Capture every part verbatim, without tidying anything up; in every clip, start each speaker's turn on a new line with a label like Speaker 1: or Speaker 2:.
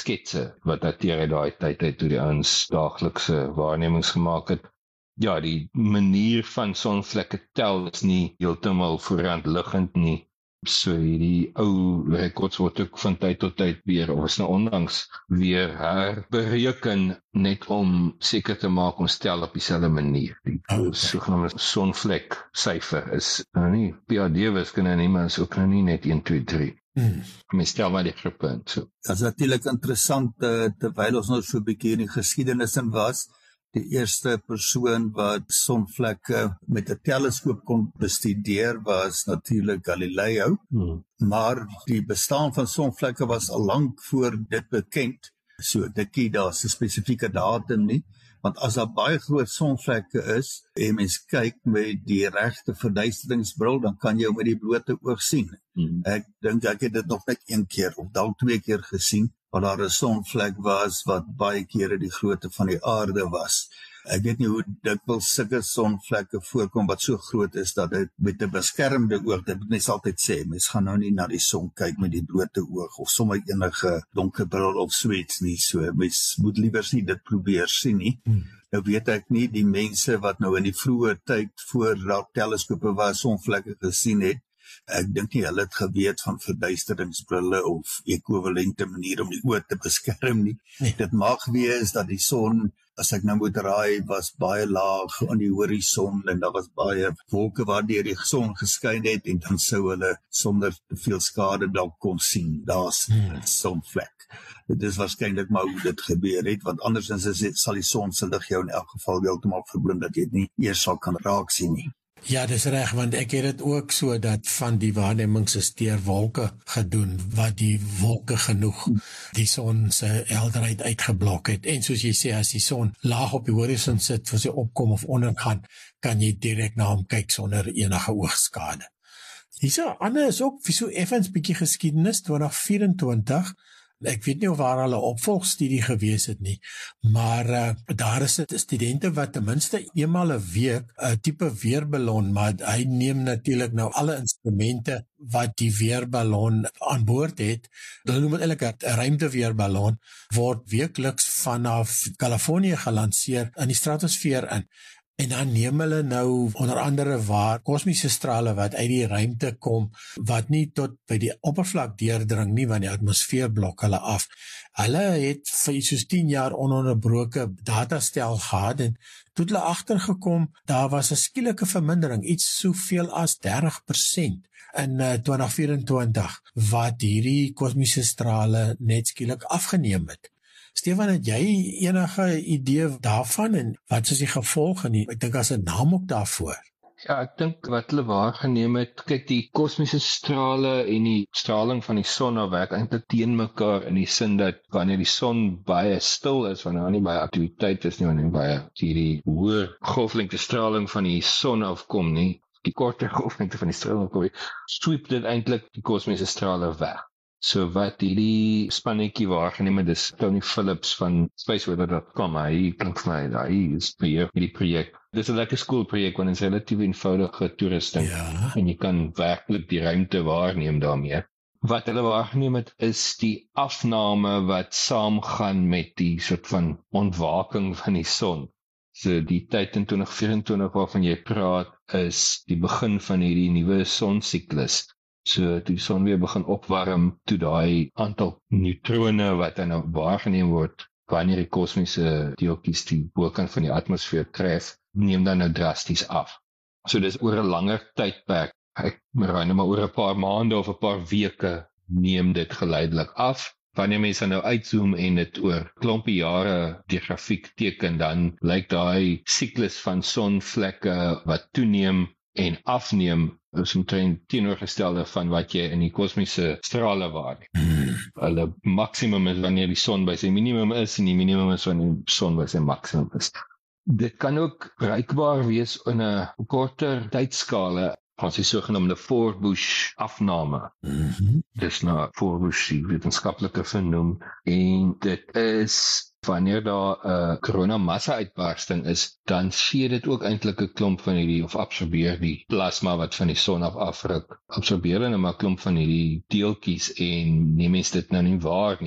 Speaker 1: sketse wat dateer uit daai tyd uit toe die ouens daaglikse waarnemings gemaak het. Ja, die manier van sonvlekke tel is nie heeltemal voorhandliggend nie. So hierdie ou rekords word ook van tyd tot tyd weer, of is nou onlangs, weer herbereken net om seker te maak om stel op dieselfde manier. Die okay. sogenaamde sonvlek syfer is nou nie P H D-wiskunde nie, maar is ook nou nie net een, twee, drie. Hmm. Mens stel maar die groepe in. So.
Speaker 2: Dat is natuurlijk interessant, uh, terwyl ons nou so 'n bietjie in die geskiedenis in was. Die eerste persoon wat sonvlekke met 'n teleskoop kon bestudeer was natuurlik Galileo, hmm. maar die bestaan van sonvlekke was al lank voor dit bekend, so dikkie daar's 'n spesifieke datum nie, want as daar baie groot sonvlekke is, en mens kyk met die regte verduisteringsbril, dan kan jy met die blote oog sien. Hmm. Ek dink ek het dit nog net een keer, of dalk twee keer gesien, waar daar 'n sonvlek was wat baie kere die grootte van die aarde was. Ek weet nie hoe dikwels sulke sonvlekke voorkom wat so groot is dat dit met 'n beskermde oog, dit moet mens altyd sê, mens gaan nou nie na die son kyk met die blote oog of sommer enige donker bril of sweets nie, so mens moet liewers nie dit probeer sien nie. Hmm. Nou weet ek nie, die mense wat nou in die vroeë tyd voor daar teleskope was sonvlekke gesien het, ek dink nie hulle het geweet van verduisteringsbrille of ekwivalente manier om die oë te beskerm nie. Nee. Dit mag wees dat die son, as ek nou moet raai, was baie laag aan die horison en daar was baie wolke waardeur die son geskyn het en dan sou hulle sonder te veel skade dalk kon sien. Daar's 'n hmm. sonvlek. Dit is waarskynlik maar hoe dit gebeur het, want andersins is dit, sal die son se lig jou in elk geval heeltemal verblind dat jy dit nie eers sal kan raak sien nie.
Speaker 3: Ja, dis reg, want ek het dit ook so dat van die waarnemings is deur wolke gedoen, wat die wolke genoeg die son se helderheid uitgeblok het. En soos jy sê, as die son laag op die horison sit vir sy opkom of ondergaan, kan jy direk na hom kyk sonder enige oogskade. Hierso ander is ook so effens bietjie geskiedenis twintig vyf-en-twintig. Ek weet nie of daar al 'n opvolgstudie gewees het nie, maar uh, daar is dit studente wat ten minste eenmal 'n week 'n tipe weerballon, maar hy neem natuurlik nou alle instrumente wat die weerballon aan boord het. Hulle noem dit eintlik 'n ruimteweerballon, word weekliks vanaf Kalifornië gelanseer in die stratosfeer in. En dan neem hulle nou onder andere waar kosmiese strale wat uit die ruimte kom, wat nie tot by die oppervlak deurdring nie, want die atmosfeer blok hulle af. Hulle het vir soos tien jaar ononderbroke datastel gehad en toe hulle agtergekom, daar was 'n skielike vermindering, iets soveel as dertig persent in uh, twintig vyf-en-twintig, wat hierdie kosmiese strale net skielik afgeneem het. Stefan, het jy enige idee daarvan en wat is die gevolge nie? Ek dink as 'n naam ook daarvoor.
Speaker 1: Ja, ek dink wat hulle waargeneem het, kyk, die kosmiese strale en die straling van die son nou werk eintlik teen mekaar in die sin dat wanneer die son baie stil is, wanneer daar nie baie aktiwiteit is nie, wanneer baie hierdie hoë golflengte straling van die son afkom nie, die korter golflengte van die straling afkom, sweep dit eintlik die kosmiese strale weg. So wat hierdie spannetjie waargeneem het, dis Tony Phillips van spaceweather dot com, hy klink vir my, hy is beheer hierdie projek. Dis 'n lekker skoolprojek, want dit is relatief eenvoudige toerusting, ja. En jy kan werklik die ruimte waarneem daarmee. Wat hulle waargeneem het, is die afname wat saamgaan met die soort van ontwaking van die son. So die tyd in twintig vyf-en-twintig waarvan jy praat, is die begin van hierdie nuwe sonsiklus. So toe die son weer begin opwarm, toe daai aantal neutrone wat nou waargeneem word, wanneer die kosmiese deeltjies die bokant van die atmosfeer tref, neem dan nou drasties af. So dis oor 'n langer tydperk, ek raai maar oor 'n paar maande of 'n paar weke neem dit geleidelik af. Wanneer mense nou uitzoom en dit oor klompie jare die grafiek teken, dan lyk daai siklus van sonvlekke wat toeneem en afneem is omtrent teenoorgestelde van wat jy in die kosmiese strale waarneem. Hmm. Hulle maksimum is wanneer die son by sy minimum is en die minimum is wanneer die son by sy maksimum is. Dit kan ook bereikbaar wees in 'n korter tydskale, van die sogenaamde Forbush afname. Mm-hmm. Dis nou Forbush die wetenskaplike vernoem, en dit is wanneer daar 'n uh, koronamassa uitbarsting is, dan gee dit ook eintlik 'n klomp van hierdie, of absorbeer die plasma wat van die son af afruk, absorbeer en 'n klomp van hierdie deeltjies en neem mens dit nou nie waar nie.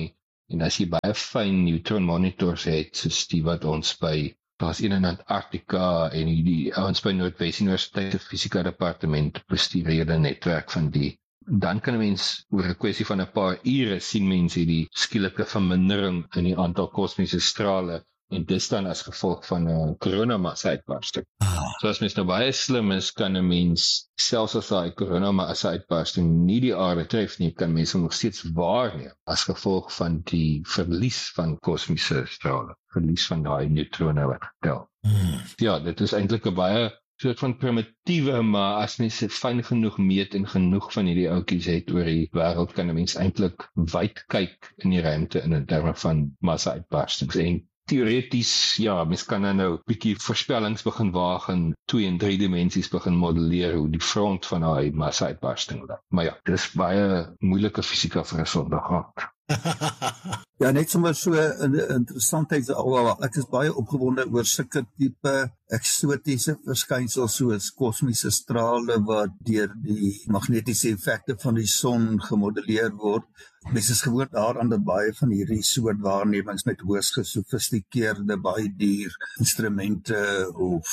Speaker 1: En as jy baie fyn neutron monitors het, soos die wat ons by, daar's een in Antarktika en die, die ouens by Noordwes Universiteit se Fisika Departement bestuur hierdie netwerk van die, dan kan 'n mens oor 'n kwessie van 'n paar ure sien mense hierdie skielike vermindering in die aantal kosmiese strale, en dis dan as gevolg van 'n koronamassa uitbarsting.
Speaker 3: Ah.
Speaker 1: So as mens nou baie slim is, kan 'n mens, selfs as daai koronamassa uitbarsting nie die aarde tref nie, kan mense nog steeds waarneem as gevolg van die verlies van kosmiese strale, verlies van daai neutrone wat getel.
Speaker 3: Hmm.
Speaker 1: Ja, dit is eintlik 'n baie soort van primitiewe, maar as mens fyn genoeg meet en genoeg van hierdie ouetjies het oor die wêreld, kan 'n mens eintlik wyd kyk in die ruimte in terme van massa-uitbarstings. En teoreties, ja, mens kan dan nou 'n bietjie voorspellings begin waag en twee en drie dimensies begin modelleer hoe die front van daai massa-uitbarsting lyk. Maar ja, dis baie moeilike fisika vir 'n Sondag aand.
Speaker 2: Ja, net sommer so 'n interessantheid, ek is baie opgewonde oor sulke tipe eksotiese verskynsels soos kosmiese strale wat deur die magnetiese effekte van die son gemodelleer word. Mense is gewoond daaraan dat baie van hierdie soort waarnemings met hoogs gesofistikeerde, baie duur instrumente of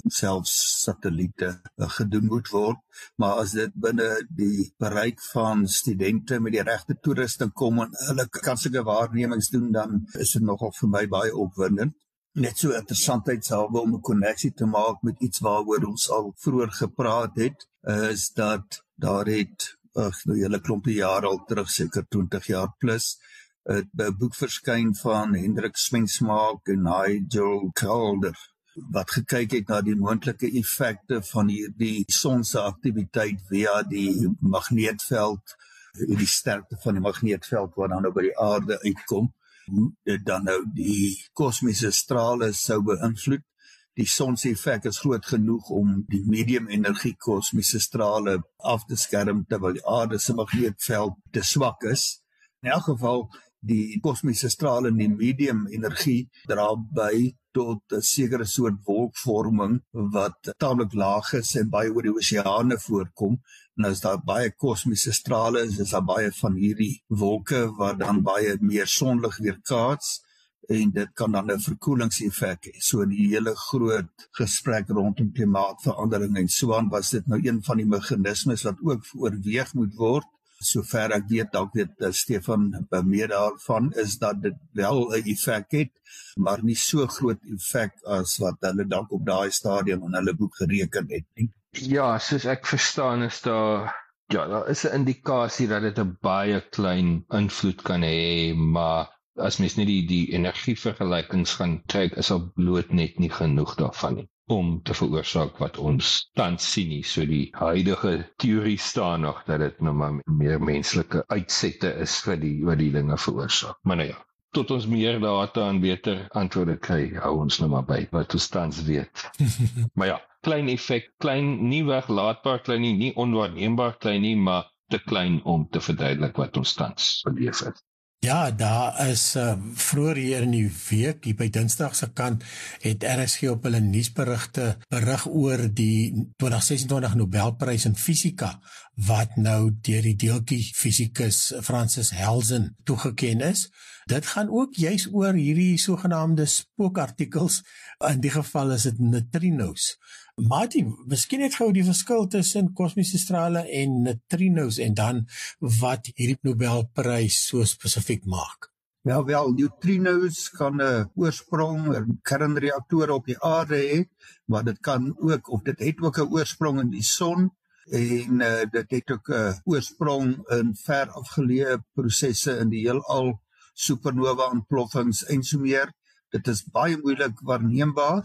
Speaker 2: selfs satelliete gedoen moet word. Maar as dit binne die bereik van studente met die regte toerusting kom en hulle kan sulke waarnemings doen, dan is dit nogal vir my baie opwindend. Net so interessantheidshalwe om 'n koneksie te maak met iets waaroor ons al vroeër gepraat het, is dat daar het ag nou hele klompie jare al terug, seker twintig jaar plus, 'n boek verskyn van Hendrik Svendsmaak en Nigel Calder wat gekyk het na die moontlike effekte van hierdie son se aktiwiteit via die magneetveld, die sterkte van die magneetveld wat dan nou by die aarde uitkom, dit dan nou die kosmiese strale sou beïnvloed. Die son se effek is groot genoeg om die medium energie kosmiese strale af te skerm terwyl die aarde se magneetveld te swak is. In elk geval, die kosmiese strale in die medium energie dra by tot 'n sekere soort wolkvorming wat taamlik laag is en baie oor die oseane voorkom. En as daar baie kosmiese strale is, is daar baie van hierdie wolke wat dan baie meer sonlig weerkaats, en dit kan dan 'n verkoelingseffek hê. So in die hele groot gesprek rondom klimaatverandering en so aan, was dit nou een van die meganismes wat ook oorweeg moet word. Sover ek weet, dalk weet Stefan meer daarvan, is dat dit wel 'n effek het, maar nie so groot effek as wat hulle dalk op daai stadium in hulle boek gereken het nie.
Speaker 1: Ja, soos ek verstaan is daar, ja, daar is 'n indikasie dat dit 'n baie klein invloed kan hê, maar as mens net die, die energievergelykings gaan kyk, is al bloot net nie genoeg daarvan nie, om te veroorsaak wat ons tans sien nie. So die huidige teorie staan nog dat dit nou maar meer menslike uitsette is vir die, wat die dinge veroorsaak. Maar nou ja, tot ons meer data en beter antwoorde kry, hou ons nou maar by wat ons tans weet. Maar ja, klein effek, klein, nie weglaatbaar klein nie, nie onwaarneembaar klein nie, maar te klein om te verduidelik wat ons tans beleef het.
Speaker 3: Ja, daar is uh, vroeër hier in die week, hier by Dinsdag se kant, het R S G op hulle nuusberigte berig oor die twintig sesentwintig Nobelprys in Fisika, wat nou deur die deeltjie fisikus Francis Halzen toegeken is. Dit gaan ook juis oor hierdie sogenaamde spookartikels, in die geval is dit neutrinos. Martin, miskien net gou die verskil tussen kosmiese strale en neutrinos en dan wat hierdie Nobelprys so spesifiek maak.
Speaker 2: Ja, wel, neutrinos kan 'n oorsprong in kernreaktore op die aarde hê, maar dit kan ook, of dit het ook 'n oorsprong in die son, en uh, dit het ook 'n oorsprong in ver afgeleë prosesse in die heelal, supernova ontploffings en so meer. Dit is baie moeilik waarneembaar,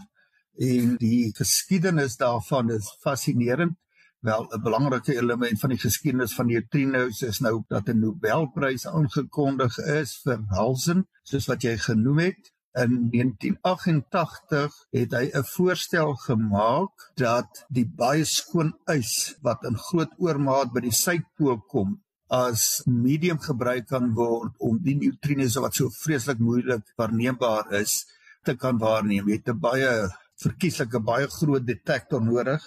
Speaker 2: en die geskiedenis daarvan is fascinerend. Wel, 'n belangrike element van die geskiedenis van neutrinos is nou dat 'n Nobelprys aangekondig is vir Halzen, soos wat jy genoem het. In negentien agt-en-tagtig het hy 'n voorstel gemaak dat die baie skoon ys wat in groot oormaat by die suidpool kom, as medium gebruik kan word om die neutrinos wat so vreeslik moeilik waarneembaar is, te kan waarneem. Jy het 'n baie verkieslike, baie groot detektor nodig,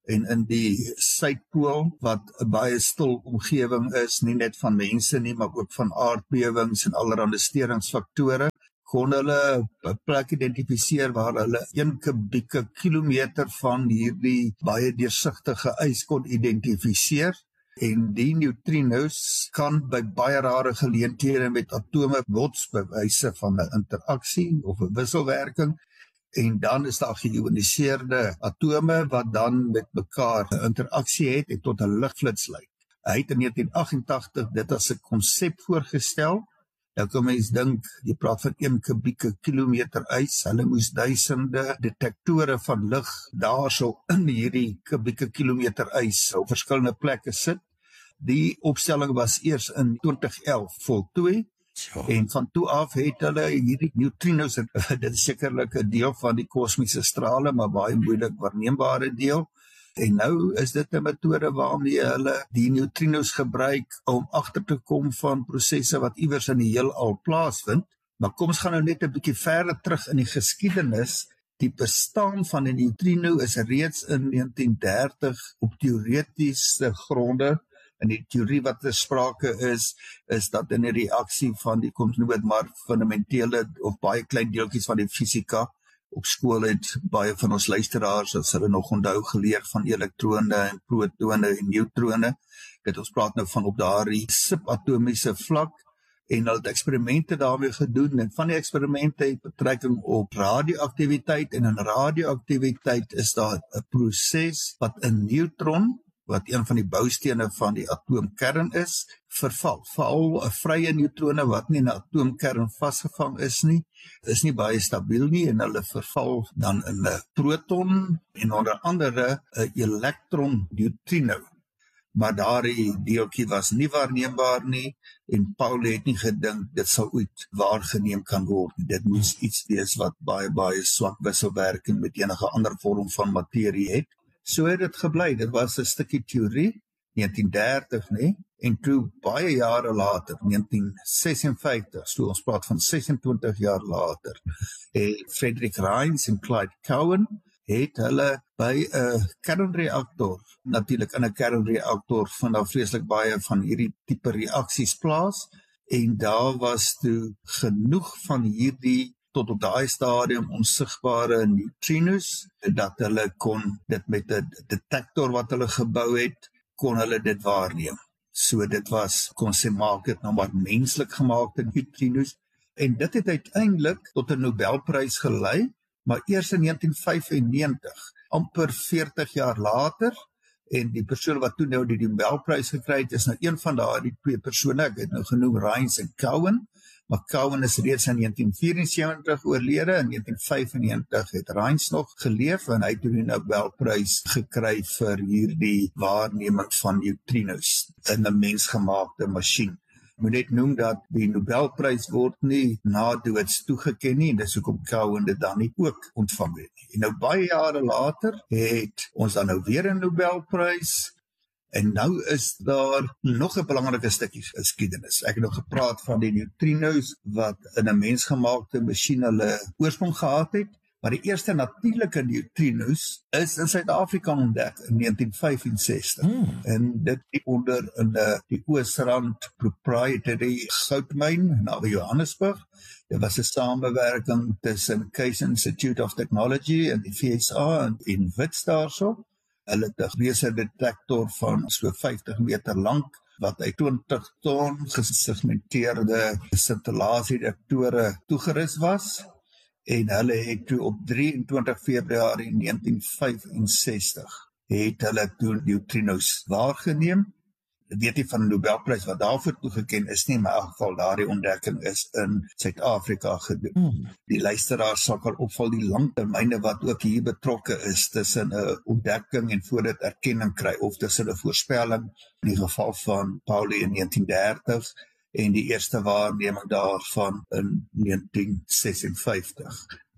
Speaker 2: En in die suidpool, wat 'n baie stil omgewing is, nie net van mense nie, maar ook van aardbewings en allerlei steringsfaktore, kon hulle 'n plek identifiseer waar hulle een kubieke kilometer van hierdie baie deursigtige ys kon identifiseer. En die neutrinos kan by baie rare geleenthede met atome bots, by wyse van 'n interaksie of 'n wisselwerking. En dan is daar geioniseerde atome wat dan met mekaar 'n interaksie het en tot 'n ligflits lei. Hy het in negentien agt-en-tagtig dit as 'n konsep voorgestel. Nou kan mens dink, jy praat van een kubieke kilometer ys, hulle moes duisende detektore van lig daarso in hierdie kubieke kilometer ys op verskillende plekke sit. Die opstelling was eers in twintig elf voltooi.
Speaker 3: So.
Speaker 2: En van toe af het hulle hierdie neutrinos, dit is sekerlik 'n deel van die kosmiese strale, maar baie moeilik waarneembare deel. En nou is dit 'n metode waarmee hulle die neutrinos gebruik om agter te kom van prosesse wat iewers in die heelal plaasvind. Maar kom ons gaan nou net 'n bietjie verder terug in die geskiedenis. Die bestaan van 'n neutrino is reeds in negentien dertig op teoretiese gronde. En die teorie wat ter sprake is, is dat in die reaksie van die, kom noem dit maar, fundamentele of baie klein deeltjies van die fisika, op skool het baie van ons luisteraars, as hulle nog onthou, geleer van elektrone en protone en neutrone. Dit ons praat nou van op daardie subatomiese vlak, en hulle het eksperimente daarmee gedoen, en van die eksperimente het betrekking op radioaktiwiteit, en in radioaktiwiteit is daar 'n proses wat 'n neutron, wat een van die boustene van die atoomkern is, verval. Veral 'n vrye neutrone wat nie in 'n atoomkern vasgevang is nie, is nie baie stabiel nie, en hulle verval dan in 'n proton en onder andere 'n elektron neutrino. Maar daardie deeltjie was nie waarneembaar nie, en Paul het nie gedink dit sal ooit waargeneem kan word. Dit moes iets wees wat baie baie swak wisselwerking met enige ander vorm van materie het. So het dit gebly, dit was 'n stukkie teorie, negentien dertig, nee, en toe baie jare later, negentien sesenvyftig, so ons praat van sesentwintig jaar later, het Frederick Reines en Clyde Cowan, het hulle by 'n kernreaktor, natuurlik in 'n kernreaktor vind daar vreeslik baie van hierdie tipe reaksies plaas, en daar was toe genoeg van hierdie tot op daai stadium onsigbare neutrinos, dat hulle kon dit met 'n detektor wat hulle gebou het, kon hulle dit waarneem. So dit was, kon sê maak dit nou maar menslik gemaakte neutrinos, en dit het uiteindelik tot 'n Nobelprys gelei, maar eers in negentien vyfennegentig, amper veertig jaar later, en die persoon wat toe nou die Nobelprys gekry het, is nou een van daardie twee persone, ek het nou genoem Reines en Cowan, maar Cowan is reeds in negentien vierensewentig oorlede, in negentien vyfennegentig het Reines nog geleef, en hy het toe die Nobelprys gekry vir hierdie waarneming van neutrinos in 'n mensgemaakte masjien. Ek moet net noem dat die Nobelprys word nie na doods toegeken nie, en dis hoekom Cowan dit dan nie ook ontvang het nie. En nou baie jare later het ons dan nou weer 'n Nobelprys, en nou is daar nog 'n belangrike stukkie geskiedenis. Ek het nog gepraat van die neutrinos wat in 'n mensgemaakte masjien hulle oorsprong gehad het, maar die eerste natuurlike neutrinos is in Suid-Afrika ontdek in negentien vyfensestig. Hmm. En dit onder in die, die Oosrand Proprietary goudmyn naby Johannesburg. Dit was 'n samewerking tussen Case Institute of Technology in die V S A en in Wits daarso. Hulle het 'n reuse detektor van so vyftig meter lank, wat uit twintig ton gesegmenteerde scintillatiedetektore toegerus was, en hulle het toe op drieëntwintig Februarie negentien vyfensestig het hulle toe neutrinos waargeneem. Ek weet nie van 'n Nobelprys wat daarvoor toegeken is nie, maar in elk geval daardie ontdekking is in Suid-Afrika gedoen. Hmm. Die luisteraars sal kan opval die langtermyne wat ook hier betrokke is tussen 'n ontdekking en voor dit erkenning kry, of tussen 'n voorspelling in die geval van Pauli in negentien dertig en die eerste waarneming daarvan in negentien sesenvyftig.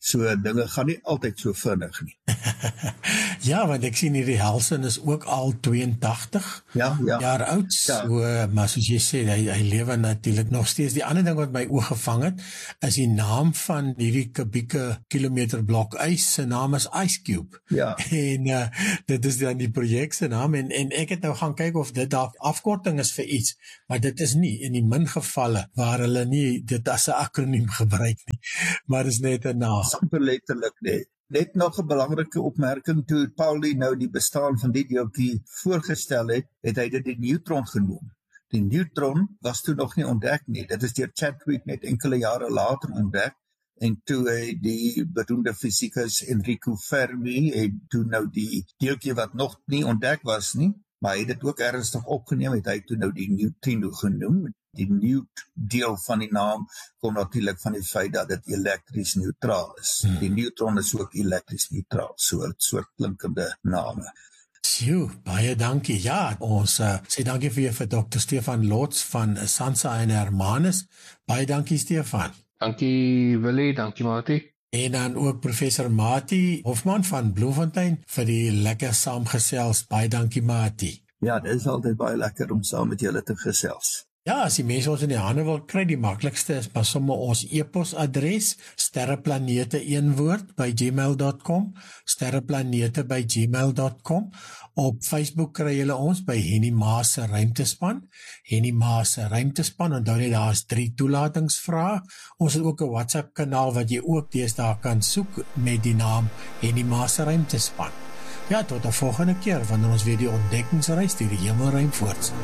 Speaker 2: So dinge gaan nie altyd so vinnig nie.
Speaker 3: Ja, want ek sien hierdie Helsin is ook al tweeëntagtig
Speaker 2: Ja, ja.
Speaker 3: jaar oud,
Speaker 2: Ja.
Speaker 3: so, maar soos jy sê, hy, hy lewe natuurlik nog steeds. Die ander ding wat my oog gevang het, is die naam van hierdie kubieke kilometer blok ys, sy naam is Ice Cube.
Speaker 2: Ja.
Speaker 3: En uh, dit is dan die projek se naam, en, en ek het nou gaan kyk of dit daar afkorting is vir iets, maar dit is nie, in die min gevalle, waar hulle nie dit as 'n akroniem gebruik nie, maar is net 'n naam.
Speaker 2: Amper letterlik nie. Net nog 'n belangrike opmerking, toe Pauli nou die bestaan van die deeltjie voorgestel het, het hy dit die neutron genoem. Die neutron was toe nog nie ontdek nie. Dit is deur Chadwick net enkele jare later ontdek, en toe hy die beroemde fisikus Enrico Fermi het toe nou die deeltjie wat nog nie ontdek was nie, maar hy het dit ook ernstig opgeneem, het hy toe nou die neutrino genoem. Die neut deel van die naam kom natuurlik van die feit dat dit elektries neutraal is. Hmm. Die neutron is ook elektries neutraal, so soort klinkende name.
Speaker 3: Sjoe, baie dankie. Ja, ons uh, sê dankie vir jou vir dokter Stefan Lots van Sansa en Hermanus. Baie dankie Stefan.
Speaker 1: Dankie Willie, dankie Mati.
Speaker 3: En dan ook professor Mati Hofman van Bloemfontein vir die lekker saamgesels. Baie dankie Mati.
Speaker 2: Ja, dit is altyd baie lekker om saam met julle te gesels.
Speaker 3: Ja, as die mense ons in die hande wil kry, die maklikste is maar sommer ons e-posadres, sterreplanete een woord by gmail dot com, sterreplanete by gmail dot com. Op Facebook kry julle ons by Henny Maas se Ruimtespan, Henny Maas se Ruimtespan, en dan net daar is drie toelatingsvrae. Ons het ook 'n WhatsApp kanaal wat jy ook deesdae kan soek met die naam Henny Maas se Ruimtespan. Ja, tot 'n volgende keer wanneer ons weer die ontdekkingsreis deur die hemelruim voortsit.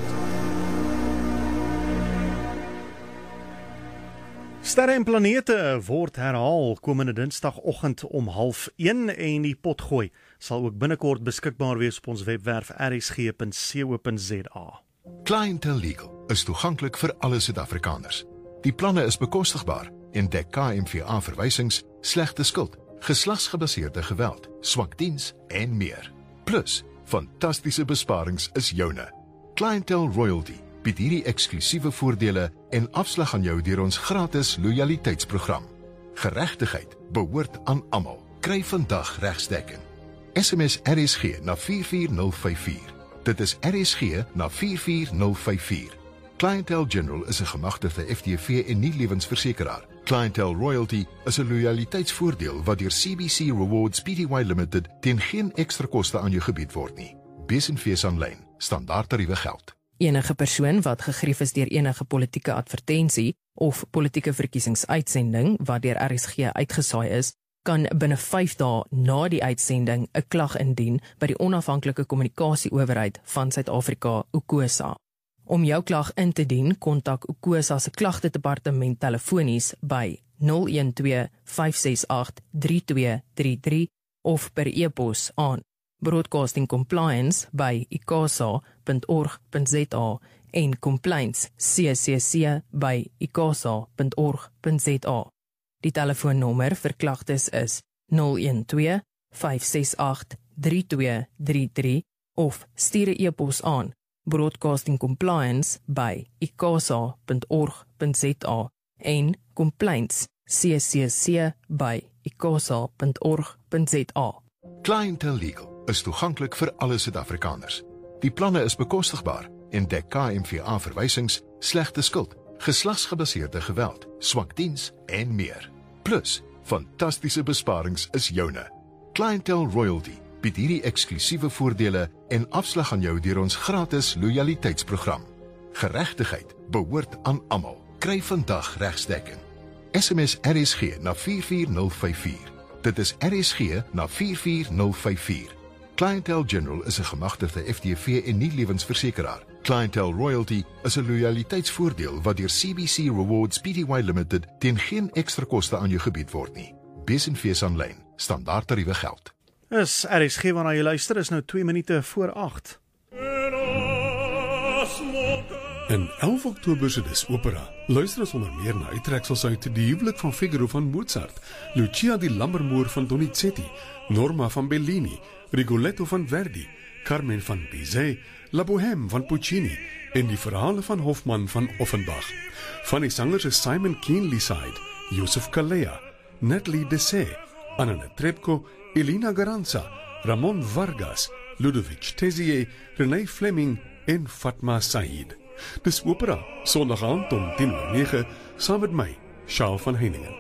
Speaker 4: Sterre en planete word herhaal komende Dinsdagoggend om half een en die potgooi sal ook binnekort beskikbaar wees op ons webwerf r s g punt co punt z a.
Speaker 5: Clientele Legal is toeganklik vir alle Suid-Afrikaners. Die planne is bekostigbaar en dek K M V A verwysings, slegte skuld, geslagsgebaseerde geweld, swak diens en meer. Plus, fantastiese besparings is joune. Clientele Royalty bied hierdie eksklusiewe voordele en afslag aan jou deur ons gratis loyaliteitsprogram. Geregtigheid behoort aan almal. Kry vandag regsdekking. S M S R S G na vier vier nul vyf vier. Dit is R S G na vier vier nul vyf vier. Clientele General is 'n gemagtigde F T V en nie lewensversekeraar. Clientele Royalty is 'n loyaliteitsvoordeel wat deur C B C Rewards Pty Limited teen geen ekstra koste aan jou gebied word nie. Bees en fees aanlyn. Standaard tariewe geld.
Speaker 6: Enige persoon wat gegrief is deur enige politieke advertensie of politieke verkiesingsuitsending wat deur R S G uitgesaai is, kan binne vyf dae na die uitsending 'n klag indien by die onafhanklike kommunikasieowerheid van Suid-Afrika, UKOSA. Om jou klag in te dien, kontak UKOSA se klagtedepartement telefonies by nul een twee vyf ses agt drie twee drie drie of per e-pos aan broadcastingcompliance by i k s a punt org punt z a en complaints c c c by i k s a punt org punt z a. Die telefoonnommer vir klagtes is nul een twee vyf ses agt drie twee drie drie of stuur 'n e-pos aan broadcastingcompliance by i k s a punt org punt z a en complaints c c c by i k s a punt org punt z a.
Speaker 5: Clientele Legal is toeganklik vir alle Suid-Afrikaners. Die planne is bekostigbaar en dek K M V A verwysings, slegte skuld, geslagsgebaseerde geweld, swak diens en meer. Plus, fantastiese besparings is joune. Clientele Royalty bied hierdie eksklusiewe voordele en afslag aan jou deur ons gratis loyaliteitsprogram. Geregtigheid behoort aan almal. Kry vandag regsdekking. S M S R S G na vier vier nul vyf vier. Dit is R S G na vier vier nul vyf vier. Clientele General is 'n gemagtigde F T V en nie lewensversekeraar. Clientele Royalty is 'n loyaliteitsvoordeel wat deur C B C Rewards Pty Limited teen geen ekstra koste aan jou gebied word nie. Bees en fees aanlyn. Standaard tariewe geld.
Speaker 4: Is R S G waarna jy luister, is nou twee minute voor agt.
Speaker 7: In elf Oktober se Dis Opera luister ons onder meer na uittreksels uit Die Huwelik van Figaro van Mozart, Lucia di Lammermoor van Donizetti, Norma van Bellini, Rigoletto van Verdi, Carmen van Bizet, La Bohème van Puccini en die verhale van Hofmann van Offenbach. Van die sangers is Simon Keenlyside, Joseph Kalea, Natalie Dessay, Anna Trepko, Elina Garanza, Ramon Vargas, Ludovic Tezier, René Fleming en Fatma Said. Dis opera, Sondag aand om tien oor nege, saam met my, Charles van Heiningen.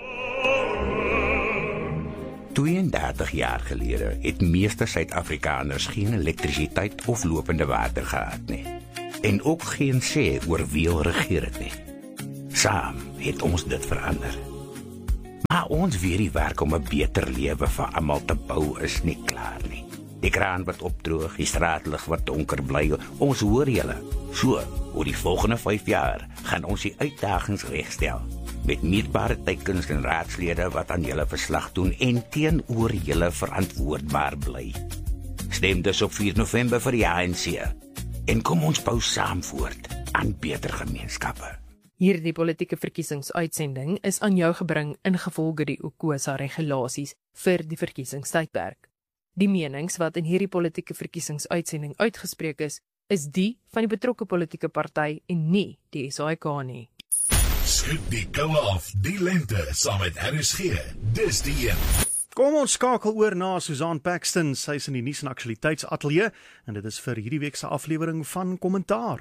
Speaker 8: tweeëndertig jaar gelede het meeste Suid-Afrikaners geen elektrisiteit of lopende water gehad nie. En ook geen sê oor wie hulle regeer het nie. Saam het ons dit verander. Maar ons weer die werk om 'n beter lewe vir almal te bou is nie klaar nie. Die kraan wat opdroog, die straatlig wat donker bly, ons hoor julle. So, oor die volgende vyf jaar gaan ons die uitdagings regstel. Met meetbare teikens en raadslede wat aan julle verslag doen en teenoor julle verantwoordbaar bly. Stem dus op vier November vir die A N C. En kom ons bou saam voort aan beter gemeenskappe.
Speaker 6: Hierdie politieke verkiesingsuitsending is aan jou gebring ingevolge die UKOSA regulasies vir die verkiesingstydperk. Die menings wat in hierdie politieke verkiesingsuitsending uitgespreek is, is die van die betrokke politieke party en nie die S A K nie.
Speaker 9: Skud die koue af, die lente, saam met R S G, dis die een.
Speaker 4: Kom ons skakel oor na Susan Paxton, sy is in die nuus en aktualiteitsateljee, en dit is vir hierdie week se aflewering van Kommentaar.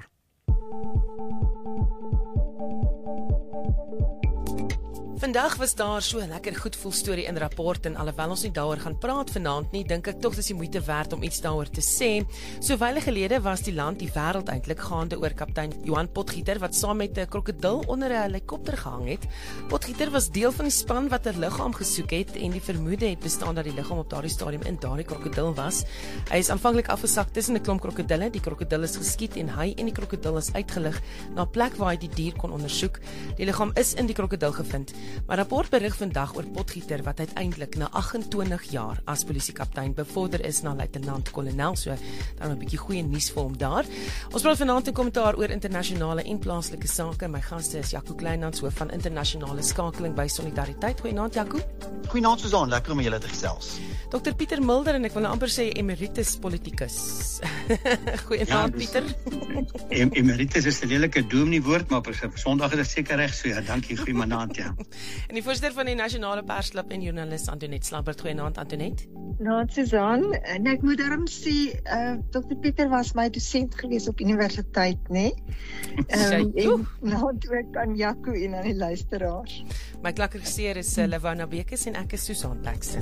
Speaker 10: Vandag was daar so 'n lekker goed voel storie in rapport en alhoewel ons nie daaroor gaan praat vanaand nie, dink ek tog dis die moeite werd om iets daaroor te sê. So wyle gelede was die land, die wêreld eintlik gaande oor kaptein Johan Potgieter wat saam met 'n krokodil onder 'n helikopter gehang het. Potgieter was deel van die span wat 'n liggaam gesoek het en die vermoede het bestaan dat die liggaam op daardie stadium in daardie krokodil was. Hy is aanvanklik afgesak tussen 'n klomp krokodille. Die krokodil is geskiet en hy en die krokodil is uitgelig na 'n plek waar hy die dier kon ondersoek. Die liggaam is in die krokodil gevind. Maar rapport berig vandag oor Potgieter wat uiteindelik na agt-en-twintig jaar as polisiekaptein bevorder is na luitenant-kolonel, so dan 'n bietjie goeie nuus vir hom daar. Ons praat vanaand in Kommentaar oor internasionale en plaaslike sake. My gaste is Jaco Kleinhans, hoof van internasionale skakeling by Solidariteit. Goeienaand Jaco.
Speaker 11: Goeienaand Susan, lekker om julle te gesels.
Speaker 10: dokter Pieter Mulder en ek wil nou amper sê emeritus politicus. Goeienaand ja, Pieter.
Speaker 11: Em emeritus is 'n lelike dominee woord, maar vir Sondag is dit seker reg so. Ja, dankie, goeienaand ja.
Speaker 10: En die voorsitter van die Nasionale Persklub en joernalis Antoinette Slabbert. Goeienaand Antoinette.
Speaker 12: Nou Susan, en ek moet daarom sê, uh, dokter Pieter was my dosent gewees op universiteit, né? Um, en nou toe ek aan Jaco en aan die luisteraars.
Speaker 10: My klakkerigeer is uh, Levana Bekes en ek is Susan Paxton.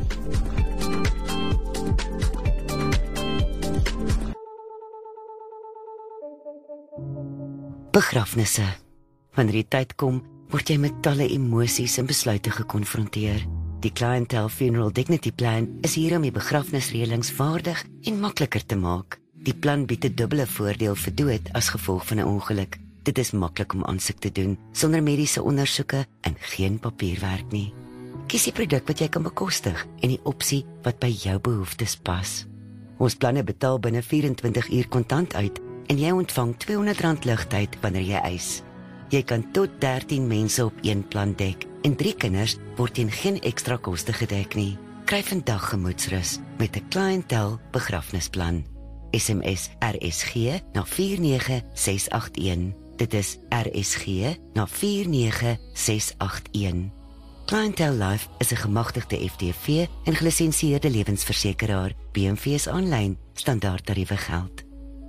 Speaker 13: Begrafnisse. Wanneer die tyd kom, word jy met talle emosies en besluite gekonfronteer. Die Clientele Funeral Dignity Plan is hier om die begrafnisreëlings vaardig en makliker te maak. Die plan bied 'n dubbele voordeel vir dood as gevolg van 'n ongeluk. Dit is maklik om aansoek te doen, sonder mediese ondersoeke en geen papierwerk nie. Kies die produk wat jy kan bekostig en die opsie wat by jou behoeftes pas. Ons planne betaal binne vyf-en-twintig uur kontant uit en jy ontvang tweehonderd rand ligtyd wanneer jy eis. Jy kan tot dertien mense op een plan dek en drie kinders word teen geen ekstra koste gedek nie. Kry vandag gemoedsrus met 'n Clientele begrafnisplan. S M S R S G na vier nege ses agt een. Dit is R S G na vier nege ses agt een. Clientele Life is 'n gemagtigde F T V en gelisensieerde lewensversekeraar. B M V is aanlyn, standaard tariewe geld.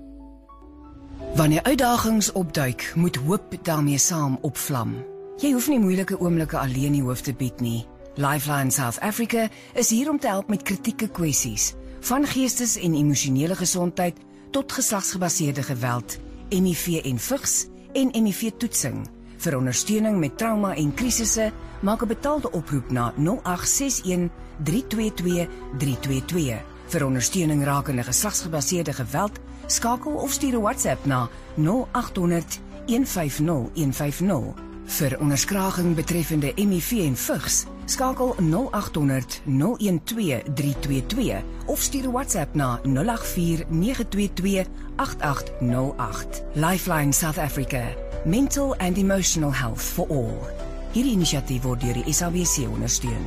Speaker 14: Wanneer uitdagings opduik, moet hoop daarmee saam opvlam. Jy hoef nie moeilike oomblikke alleen die hoof te bied nie. Lifeline South Africa is hier om te help met kritieke kwessies, van geestes- en emosionele gesondheid tot geslagsgebaseerde geweld, M I V en vigs en M I V-toetsing. Vir ondersteuning met trauma en krisisse, maak 'n betaalde oproep na nul agt ses een drie twee twee drie twee twee. Vir ondersteuning rakende geslagsgebaseerde geweld, skakel of stuur 'n WhatsApp na nul agt honderd een vyf nul een vyf nul. Vir onderskraging betreffende M I V en vigs, skakel nul agt honderd nul een twee drie twee twee of stuur 'n WhatsApp na nul agt vier nege twee twee agt agt nul agt. Lifeline South Africa. Mental and emotional health for all. Hierdie inisiatief word deur die S A B C ondersteun.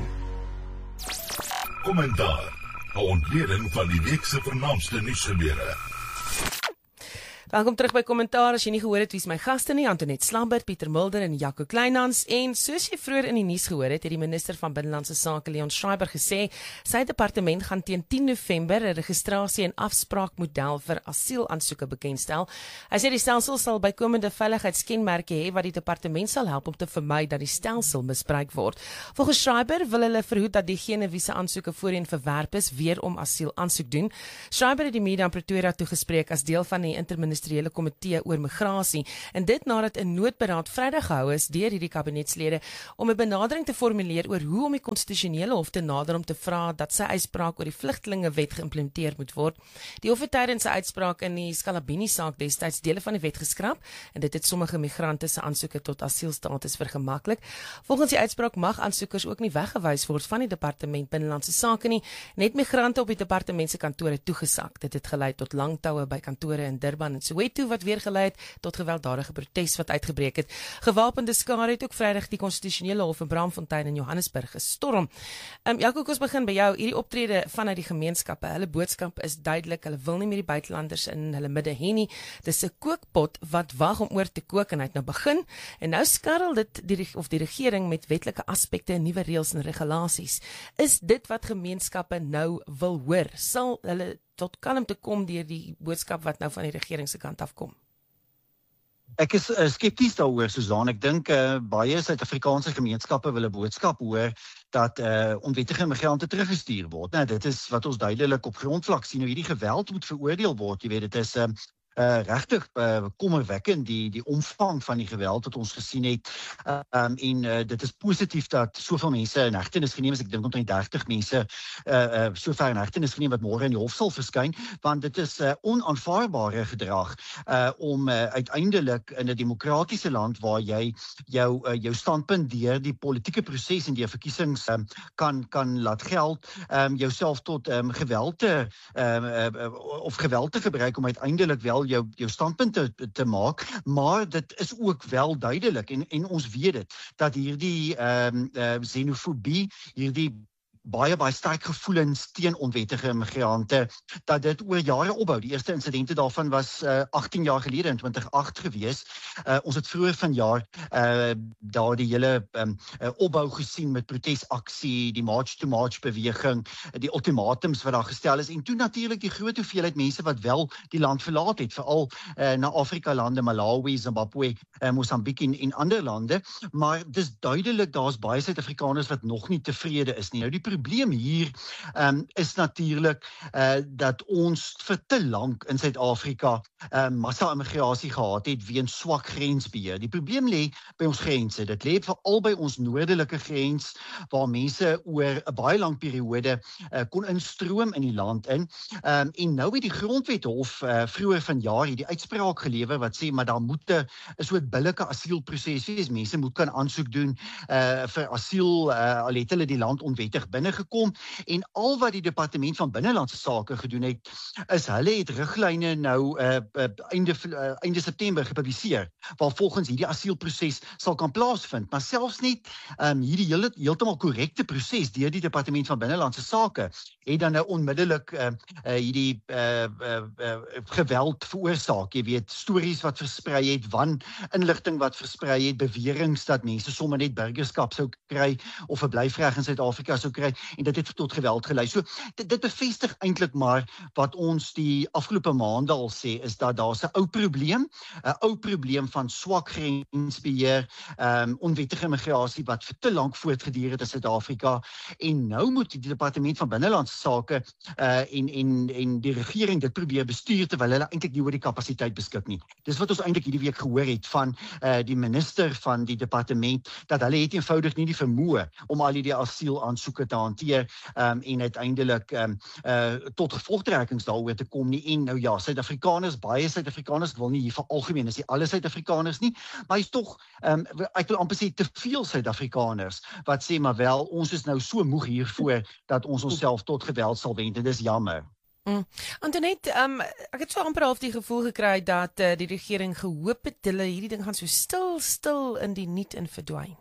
Speaker 9: Kommentaar. 'n Ontleding van die week se vernaamste nuusgebeure.
Speaker 10: Welkom terug by Kommentaar. As jy nie gehoor het wie's my gaste nie, Antoinette Slambert, Pieter Mulder en Jaco Kleinhans. En soos jy vroeër in die nuus gehoor het, het die minister van Binnelandse Sake Leon Schreiber gesê sy departement gaan teen tien November 'n registrasie en afspraakmodel vir asielaansoeke bekendstel. Hy sê die stelsel sal bykomende veiligheidskenmerke hê wat die departement sal help om te vermy dat die stelsel misbruik word. Volgens Schreiber wil hulle verhoed dat diegene wie se aansoeke voorheen verwerp is weer om asiel aansoek doen. Schreiber het die media in Pretoria toegespreek as deel van die interministeriële komitee oor migrasie en dit nadat 'n noodberaad Vrydag gehou is deur hierdie kabinetslede om 'n benadering te formuleer oor hoe om die konstitusionele hof te nader om te vra dat sy uitspraak oor die vlugtelingewet geïmplementeer moet word. Die hof het tydens sy uitspraak in die Scalabini saak destyds dele van die wet geskraap en dit het sommige migrante se aansoeke tot asielstatus vergemaklik. Volgens die uitspraak mag aansoekers ook nie weggewys word van die departement Binnelandse Sake nie, net migrante op die departement se kantore toegesak. Dit het gelei tot lang toue by kantore in Durban en Soweto wat weer gelei het tot gewelddadige protes wat uitgebreek het. Gewapende skare het ook Vrydag die konstitusionele hof in Braamfontein in Johannesburg gestorm. Um, Jaco, ons begin by jou. Hierdie optrede vanuit die gemeenskappe, hulle boodskap is duidelik, hulle wil nie meer die buitelanders in hulle midde hê nie. Dis 'n kookpot wat wag om oor te kook en hy het nou begin en nou skarrel dit die of die regering met wetlike aspekte en nuwe reëls en regulasies. Is dit wat gemeenskappe nou wil hoor? Sal hulle tot kalmte kom deur die boodskap wat nou van die regering se kant af kom?
Speaker 15: Ek is uh, skepties daaroor, Susan. Ek dink uh, baie Suid-Afrikaanse gemeenskappe wil 'n boodskap hoor dat uh, onwettige migrante teruggestuur word. Nou, dit is wat ons duidelik op grondvlak sien. Nou, hierdie geweld moet veroordeel word. Jy weet, dit is uh, Uh, regtig uh, kommerwekkend die die omvang van die geweld wat ons gesien het. Uh, um, en uh, dit is positief dat soveel mense in hegtenis geneem is. Ek dink omtrent dertig mense uh, uh, sover in hegtenis geneem wat môre in die hof sal verskyn, want dit is uh, onaanvaarbare gedrag uh, om uh, uiteindelik in 'n demokratiese land waar jy jou uh, jou standpunt deur die politieke proses en deur verkiesings um, kan kan laat geld, um, jouself tot um, geweld te um, uh, of geweld te gebruik om uiteindelik wel jou jou standpunt te, te maak, maar dit is ook wel duidelik en en ons weet dit dat hierdie ehm um, uh, xenofobie, hierdie baie baie sterk gevoelens teen onwettige migrante, dat dit oor jare opbou. Die eerste insidente daarvan was uh, agttien jaar gelede in twintig agt gewees. Uh, ons het vroeër vanjaar uh, daar die hele um, uh, opbou gesien met protesaksie, die March to March beweging, die ultimatums wat daar gestel is en toe natuurlik die groot hoeveelheid mense wat wel die land verlaat het, veral uh, na Afrika lande, Malawi, Zimbabwe, uh, Mosambiek en, en ander lande, maar dis duidelik daar's baie Suid-Afrikaners wat nog nie tevrede is nie. Nou die probleem hier um, is natuurlik uh, dat ons vir te lank in Suid-Afrika uh, massa-immigrasie gehad het weens swak grensbeheer. Die probleem lê by ons grense. Dit lê veral by ons noordelike grens waar mense oor 'n baie lang periode uh, kon instroom in die land in. Um, en nou het die Grondwethof uh, vroeër vanjaar hierdie uitspraak gelewer wat sê maar daar moet 'n soort billike asielproses wees. Mense moet kan aansoek doen uh, vir asiel uh, al het hulle die land onwettig binnegekom en al wat die departement van Binnelandse Sake gedoen het is hulle het riglyne nou uh, uh, einde uh, einde September gepubliseer waar volgens hierdie asielproses sal kan plaasvind, maar selfs net um, hierdie hele heeltemal korrekte proses deur die departement van Binnelandse Sake het dan nou onmiddellik uh, uh, hierdie uh, uh, uh, geweld veroorsaak. Jy weet, stories wat versprei het, wan inligting wat versprei het, beweringe dat mense sommer net burgerskap sou kry of verblyfreg in Suid-Afrika sou kry en dit het tot geweld gelei. So dit, dit bevestig eintlik maar wat ons die afgelope maande al sê is dat daar's 'n ou probleem, 'n ou probleem van swak grensbeheer, um, onwettige migrasie wat vir te lank voortgeduur het in Suid-Afrika en nou moet die departement van Binnelandse Sake uh, en en en die regering dit probeer bestuur terwyl hulle eintlik nie oor die kapasiteit beskik nie. Dis wat ons eintlik hierdie week gehoor het van uh, die minister van die departement dat hulle het eenvoudig nie die vermoë om al hierdie asiel aansoeke te hanteer um, en uiteindelik um, uh, tot gevolgtrekkings daaroor te kom nie. En nou ja, Suid-Afrikaners, baie Suid-Afrikaners wil nie hier vir algemeen is nie alle Suid-Afrikaners nie, maar hy's tog um, ek wil amper sê te veel Suid-Afrikaners wat sê maar wel ons is nou so moeg hiervoor dat ons onsself tot geweld sal wend en dis jammer.
Speaker 10: Mm. Antoinette, um, ek het so amper half die gevoel gekry dat uh, die regering gehoop het hulle hierdie ding gaan so stil stil in die niet in verdwyn.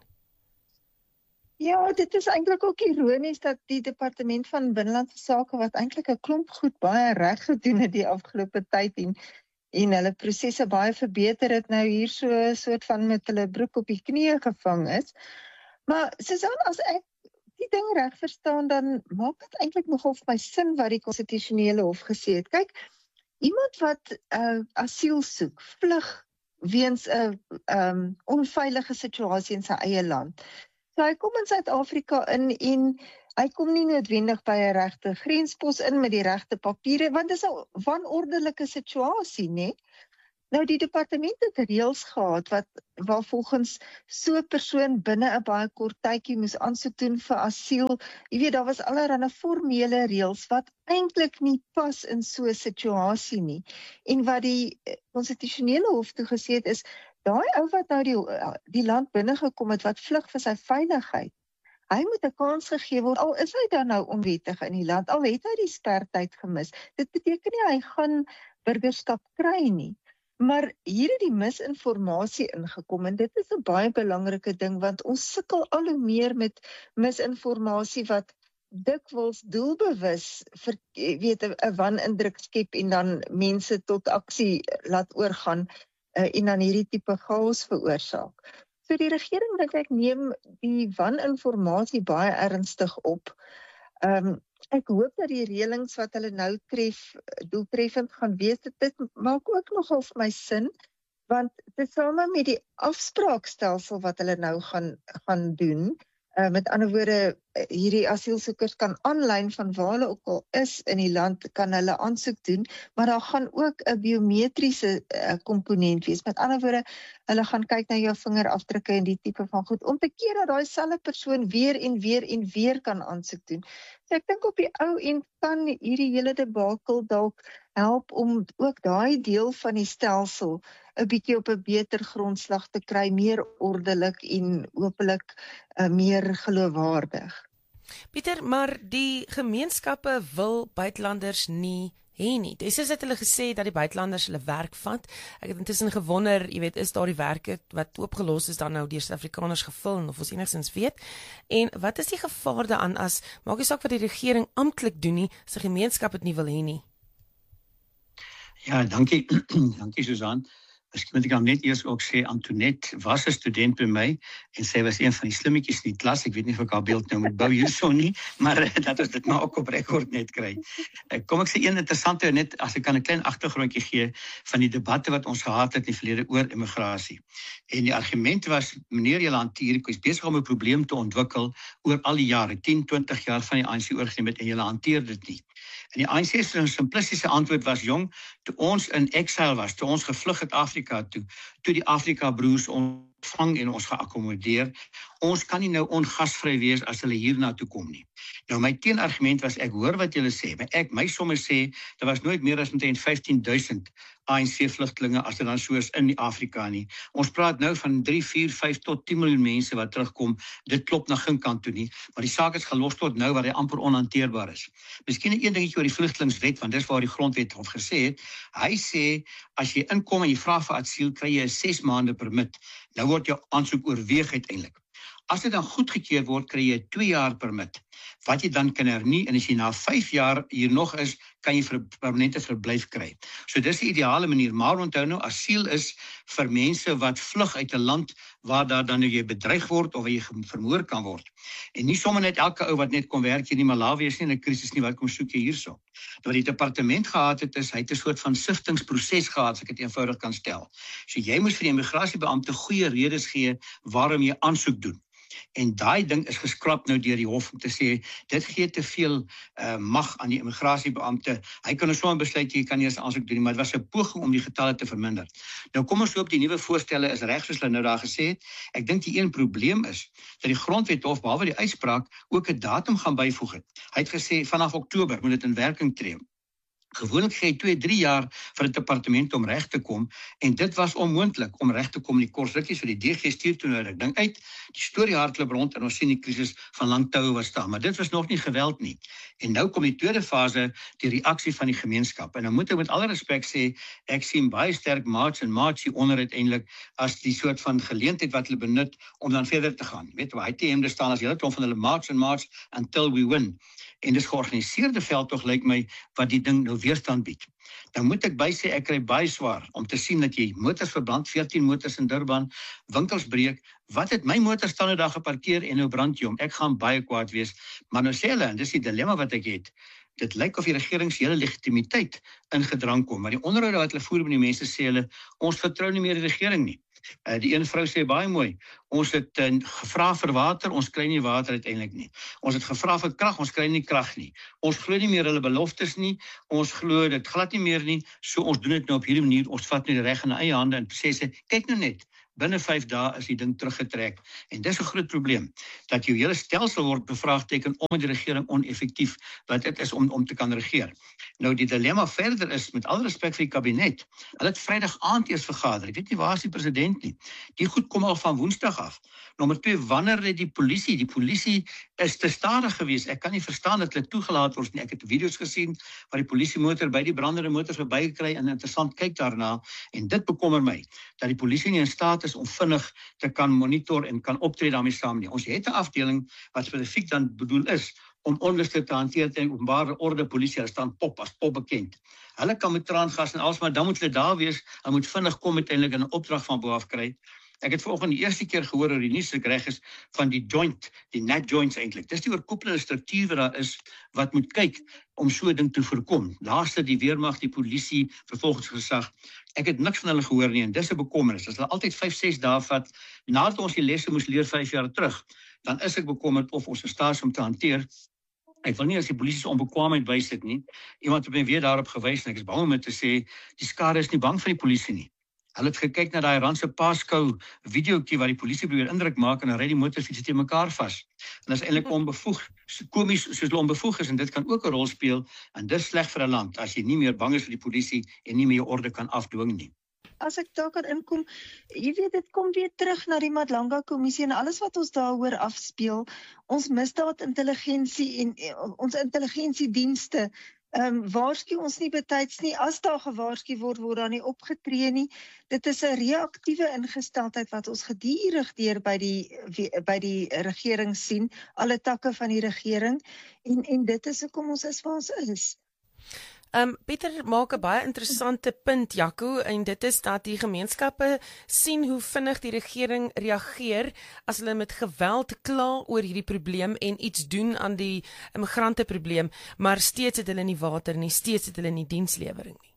Speaker 12: Ja, dit is eintlik ook ironies dat die departement van Binnelandse Sake wat eintlik 'n klomp goed baie reg gedoen het die afgelope tyd en en hulle prosesse baie verbeter het, nou hier so 'n soort van met hulle broek op die knieë gevang is. Maar Susan, as ek die ding reg verstaan, dan maak dit eintlik nogal vir my sin wat die konstitusionele hof gesê het. Kyk, iemand wat uh, asiel soek, vlug weens 'n um, onveilige situasie in sy eie land. So hy kom in Suid-Afrika in en hy kom nie noodwendig by 'n regte grenspos in met die regte papiere, want dit is 'n wanordelike situasie, né? Nou die departement het reëls gehad wat waar volgens so 'n persoon binne 'n baie kort tydjie moes aansoek doen vir asiel. Jy weet, daar was allerlei formele reëls wat eintlik nie pas in so 'n situasie nie. En wat die konstitusionele hof toe gesê het is, daai ou wat nou die die land binne gekom het wat vlug vir sy veiligheid, hy moet 'n kans gegee word, al is hy dan nou onwettig in die land, al het hy die spertyd gemis. Dit beteken nie hy gaan burgerskap kry nie. Maar hier het die misinformasie ingekom en dit is 'n baie belangrike ding, want ons sukkel al hoe meer met misinformasie wat dikwels doelbewus vir weet 'n wanindruk skep en dan mense tot aksie laat oorgaan uh, en dan hierdie tipe chaos veroorsaak. So die regering dink ek neem die waninformasie baie ernstig op. Um, ek hoop dat die reëlings wat hulle nou tref doeltreffend gaan wees. Dit maak ook nogal vir my sin, want tesame met die afspraakstelsel wat hulle nou gaan gaan doen, uh, met ander woorde, hierdie asielsoekers kan aanlyn van waar hulle ook al is in die land, kan hulle aansoek doen, maar daar gaan ook 'n biometriese uh, komponent wees. Met ander woorde, hulle gaan kyk na jou vingerafdrukke en die tipe van goed, om te keer dat daai selfde persoon weer en weer en weer kan aansoek doen. So ek dink op die ou end kan hierdie hele debakel dalk help om ook daai deel van die stelsel 'n bietjie op 'n beter grondslag te kry, meer ordelik en hopelik uh, meer geloofwaardig.
Speaker 10: Pieter, maar die gemeenskappe wil buitelanders nie hê nie. Dis is dit hulle gesê dat die buitelanders hulle werk vat. Ek het intussen gewonder, jy weet, is daar die werke wat opgelos is dan nou deur Suid-Afrikaners gevul of ons enigstens weet? En wat is die gevaar daaraan as maak nie saak wat die regering amptelik doen nie, as die gemeenskap dit nie wil hê nie?
Speaker 11: Ja, dankie. dankie Susan. Miskien moet ek dan net eers ook sê, Antoinette was 'n student by my en sy was een van die slimmetjies in die klas. Ek weet nie of ek haar beeld nou moet bou hierso nie, maar dat ons dit maar ook op rekord net kry. Kom ek sê een interessante, net as ek kan 'n klein agtergrondjie gee van die debatte wat ons gehad het in die verlede oor immigrasie. En die argument was, meneer julle hanteer, is besig om 'n probleem te ontwikkel oor al die jare, tien, twintig jaar van die A N C oorgeneem het en julle hanteer dit nie. En die A N C se simplistiese antwoord was, jong, toe ons in exile was, toe ons gevlug het Afrika toe, toe die Afrika broers ontvang en ons geakkommodeer, ons kan nie nou ongasvry wees as hulle hiernatoe kom nie. Nou my teenargument was, ek hoor wat julle sê, maar ek, my somme sê, daar was nooit meer as omtrent vyftien duisend A N C-vlugtelinge as dit dan so is in Afrika nie. Ons praat nou van drie, vier, vyf tot tien miljoen mense wat terugkom, dit klop na geen kant toe nie, maar die saak is gelos tot nou waar hy amper onhanteerbaar is. Miskien een dingetje oor die vlugtelingswet, want dis waar die grondwet hof gesê het, hy sê, as jy inkom en jy vra vir asiel, kry jy 'n ses maande permit. Nou word jou aansoek oorweeg uiteindelik. As dit dan goedgekeur word, kry jy twee jaar permit, wat jy dan kan hernie, en as jy na vyf jaar hier nog is, kan jy vir permanente verblyf kry. So dis die ideale manier, maar onthou nou, asiel is vir mense wat vlug uit 'n land waar daar dan nou jy bedreig word of jy vermoor kan word. En nie sommer net elke ou wat net kom werk hier in Malawi is nie in 'n krisis nie, wat kom soek jy hierso. Wat die departement gehad het is, hy het 'n soort van siftingsproses gehad, as ek dit eenvoudig kan stel. So jy moes vir die immigrasiebeampte goeie redes gee waarom jy aansoek doen. En daai ding is geskraap nou deur die hof om te sê, dit gee te veel uh, mag aan die immigrasiebeampte. Hy kan nou sommer besluit, jy kan nie eens aansoek doen nie, maar dit was 'n poging om die getalle te verminder. Nou kom ons op, die nuwe voorstelle is reg soos hulle nou daar gesê het. Ek dink die een probleem is, dat die grondwethof, behalwe die uitspraak, ook 'n datum gaan byvoeg het. Hy het gesê, vanaf Oktober moet dit in werking tree. Gewoonlik gee hy twee, drie jaar vir die departement om reg te kom, en dit was onmoontlik om reg te kom in die kort rukkies, vir die D G stuur toe nou ek dink uit, die storie hardloop rond en ons sien die krisis van lang toue was daar, maar dit was nog nie geweld nie. En nou kom die tweede fase, die reaksie van die gemeenskap. En dan moet ek met alle respek sê, ek sien baie sterk march en march hier onder uiteindelik as die soort van geleentheid wat hulle benut om dan verder te gaan. Weet waar hy te hemde staan as hele klomp van hulle march en march until we win. En dis georganiseerde veldtog lyk my wat die ding nou weerstand bied. Dan moet ek by sê, ek kry baie swaar om te sien dat jy motors verbrand, veertien motors in Durban, winkels breek. Wat het my motor staan nou daar geparkeer en nou brand jy hom? Ek gaan baie kwaad wees. Maar nou sê hulle, en dis die dilemma wat ek het, dit lyk of die regering se hele legitimiteit ingedrang kom, maar die onderhoude wat hulle voer met die mense sê hulle, ons vertrou nie meer die regering nie. Uh, die een vrou sê baie mooi, ons het uh, gevra vir water, ons kry nie water uiteindelik nie. Ons het gevra vir krag, ons kry nie krag nie. Ons glo nie meer hulle beloftes nie, ons glo dit glad nie meer nie, so ons doen dit nou op hierdie manier, ons vat nie die reg in eie hande en sê sê, kyk nou net, binne vyf dae is die ding teruggetrek. En dis 'n groot probleem, dat jou hele stelsel word bevraagteken omdat die regering oneffektief wat dit is om, om te kan regeer. Nou die dilemma verder is, met al respek vir die kabinet, hulle het Vrydag aand eers vergader, ek weet nie waar is die president nie, die goed kom al van Woensdag af. Nommer twee, wanneer het die polisie, die polisie is te stadig gewees, ek kan nie verstaan dat hulle toegelaat word nie, ek het video's gesien, waar die polisiemotor by die brandende motors verbykry en interessant kyk daarna, en dit bekommer my, dat die polisie nie in staat is om vinnig te kan monitor en kan optree daarmee saam nie. Ons het 'n afdeling wat spesifiek dan bedoel is om onluste te hanteer teen openbare orde polisie, hulle staan pop as pop bekend. Hulle kan met traangas en alles, maar dan moet hulle daar wees, hulle moet vinnig kom uiteindelik 'n opdrag van bo af kry. Ek het vanoggend die eerste keer gehoor oor die nuus ek reg is van die joint, die net joints eintlik. Dis die oorkoepelende struktuur wat daar is wat moet kyk om so 'n ding te voorkom. Laaste die weermag, die polisie, vervolgingsgesag. Ek het niks van hulle gehoor nie en dis 'n bekommernis. As hulle altyd vyf, ses dae vat nadat ons die lesse moes leer vyf jaar terug, dan is ek bekommerd of ons in staat is om te hanteer. Ek wil nie as die polisie se onbekwaamheid wys dit nie. Iemand het my weer daarop gewys en ek is bang om te sê die skare is nie bang vir die polisie nie. Hulle het gekyk na daai Randse Pasco videoetjie waar die polisie probeer indruk maak en dan ry die motorfiets teen mekaar vas. En is eintlik onbevoeg, komies soos hulle onbevoeg is en dit kan ook 'n rol speel en dis sleg vir 'n land as jy nie meer bang is vir die polisie en nie meer jou orde kan afdwing nie.
Speaker 12: As ek daar kan inkom, jy weet dit kom weer terug na die Madlanga kommissie en alles wat ons daaroor afspeel, ons misdaadintelligensie en ons intelligensiedienste. Ehm um, waarsku ons nie betyds nie, as daar gewaarsku word, word daar nie opgetree nie. Dit is 'n reaktiewe ingesteldheid wat ons gedurig deur by die by die regering sien, alle takke van die regering en en dit is hoekom ons is waar ons is.
Speaker 10: Um, Pieter maak 'n baie interessante punt, Jaco, en dit is dat die gemeenskappe sien hoe vinnig die regering reageer as hulle met geweld kla oor hierdie probleem en iets doen aan die immigrante probleem, maar steeds het hulle nie water nie, steeds het hulle nie dienslewering nie.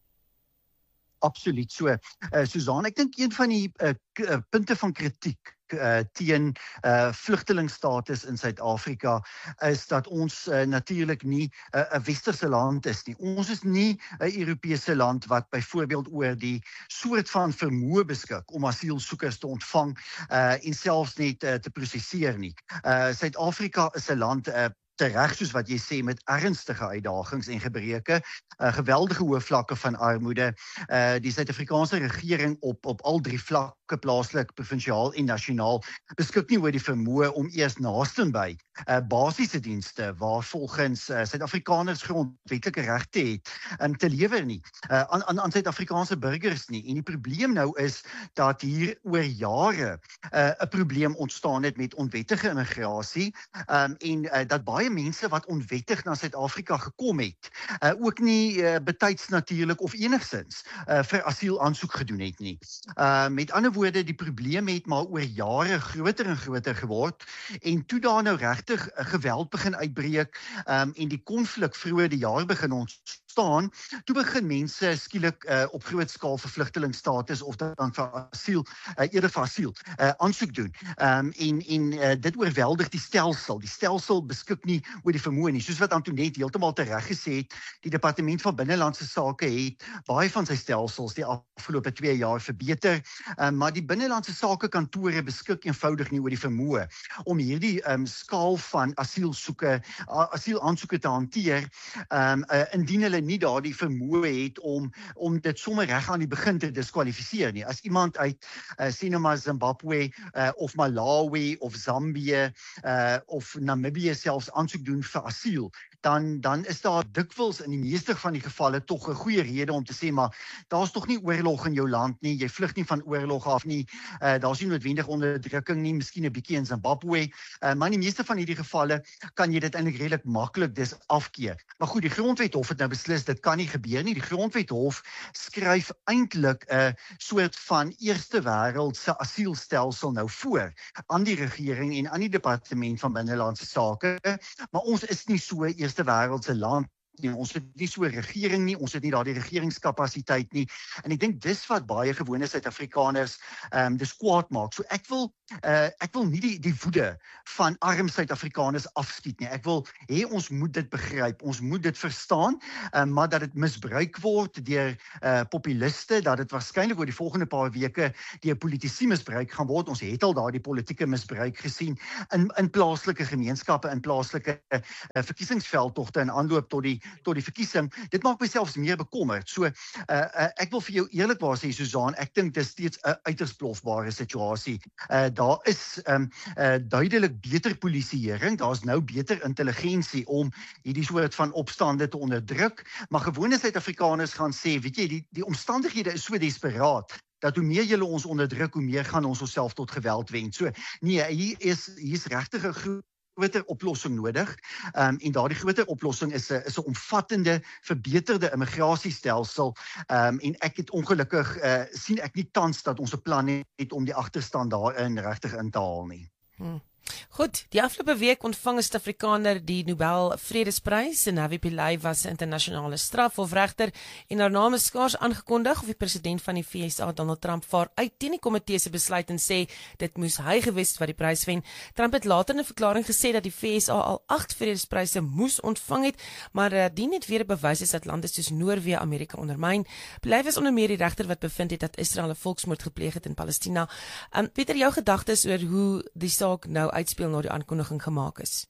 Speaker 15: Absoluut so. Uh, Susan, ek dink een van die uh, k- uh, punte van kritiek uh, teen uh, vlugtelingstatus in Suid-Afrika is dat ons uh, natuurlik nie 'n uh, westerse land is nie. Ons is nie 'n Europese land wat byvoorbeeld oor die soort van vermoë beskik om asielsoekers te ontvang uh, en selfs net uh, te prosesseer nie. Uh, Suid-Afrika is 'n land uh, tereg soos wat jy sê met ernstige uitdagings en gebreke, uh, geweldige hoë vlakke van armoede. Uh, die Suid-Afrikaanse regering op op al drie vlakke, plaaslik, provinsiaal en nasionaal, beskik nie oor die vermoë om eers naastenby uh, basiese dienste waar volgens uh, Suid-Afrikaners grondwetlike regte het um, te lewer nie, uh, aan aan, aan Suid-Afrikaanse burgers nie. En die probleem nou is dat hier oor jare 'n uh, probleem ontstaan het met onwettige immigrasie um, en uh, dat baie mense wat onwettig na Suid-Afrika gekom het, uh, ook nie uh, betyds natuurlik of enigsins uh, vir asiel aansoek gedoen het nie. Uh, met ander woorde, die probleem het maar oor jare groter en groter geword en toe daar nou regtig uh, geweld begin uitbreek um, en die konflik vroeër die jaar begin ontstaan, toe begin mense skielik uh, op groot skaal vir vlugtelingstatus of dan vir asiel, uh, eerder vir asiel, uh, aansoek doen. Um, en en uh, dit oorweldig die stelsel. Die stelsel beskik nie oor die vermoë nie. Soos wat Antoinette heeltemal tereg gesê het, die Departement van Binnelandse Sake het baie van sy stelsels die afgelope twee jaar verbeter, um, maar die Binnelandse Sake kantore beskik eenvoudig nie oor die vermoë om hierdie um, skaal van asielsoeke, asielaansoeke te hanteer, um, uh, indien hulle nie daardie vermoë het om om dit sommer reg aan die begin te diskwalifiseer nie. As iemand uit uh, sê nou maar Zimbabwe uh, of Malawi of Zambië uh, of Namibië selfs aansoek doen vir asiel, dan dan is daar dikwels in die meeste van die gevalle tog 'n goeie rede om te sê maar daar's tog nie oorlog in jou land nie, jy vlug nie van oorlog af nie, uh, daar's nie noodwendig onderdrukking nie, miskien 'n bietjie in Zimbabwe, uh, maar in die meeste van hierdie gevalle kan jy dit eintlik redelik maklik dis afkeer. Maar goed, die Grondwethof het nou beslis dit kan nie gebeur nie. Die Grondwethof skryf eintlik 'n uh, soort van eerste wêreldse asielstelsel nou voor aan die regering en aan die departement van binnelandse sake, maar ons is nie so 'n eerste wêreldse land nie, ons het nie so 'n regering nie, ons het nie daardie regeringskapasiteit nie, en ek dink dis wat baie gewone Suid-Afrikaners um, dis kwaad maak. So ek wil uh, ek wil nie die, die woede van arm Suid-Afrikaners afskiet nie, ek wil hê ons moet dit begryp, ons moet dit verstaan, um, maar dat dit misbruik word deur uh, populiste, dat dit waarskynlik oor die volgende paar weke deur politici misbruik gaan word, ons het al daardie politieke misbruik gesien in, in plaaslike gemeenskappe, in plaaslike uh, verkiesingsveldtogte in aanloop tot die tot die verkiesing, dit maak my selfs meer bekommerd. So, uh, uh, ek wil vir jou eerlikwaar sê, Susan, ek dink dit is steeds 'n uiters plofbare situasie. Uh, daar is um, uh, duidelik beter polisieering, daar is nou beter intelligensie om hierdie soort van opstande te onderdruk, maar gewone Suid-Afrikaners gaan sê, weet jy, die, die omstandighede is so desperaat, dat hoe meer julle ons onderdruk, hoe meer gaan ons onsself tot geweld wend. So, nee, hier is, hier is regtig 'n groep groter oplossing nodig, um, en daardie groter oplossing is 'n is 'n omvattende, verbeterde immigrasiestelsel, um, en ek het ongelukkig uh, sien ek nie tans dat ons 'n plan het om die agterstand daarin regtig in te haal nie.
Speaker 10: Hmm. Goed, die afgelope week ontvang 'n Suid-Afrikaner die Nobel Vredesprys. Navi Pillay was 'n internasionale strafhofregter en haar naam is skaars aangekondig of die president van die V S A, Donald Trump, vaar uit teen die komitee se besluit en sê dit moes hy gewees wat die prys wen. Trump het later in 'n verklaring gesê dat die V S A al agt vredespryse moes ontvang het, maar uh, die net weer bewys is dat lande soos Noorwe Amerika ondermyn. Pillay was onder meer die regter wat bevind het dat Israel 'n volksmoord gepleeg het in Palestina. Um, Pieter, jou gedagtes oor hoe die saak nou uitspeel na die aankondiging gemaak is?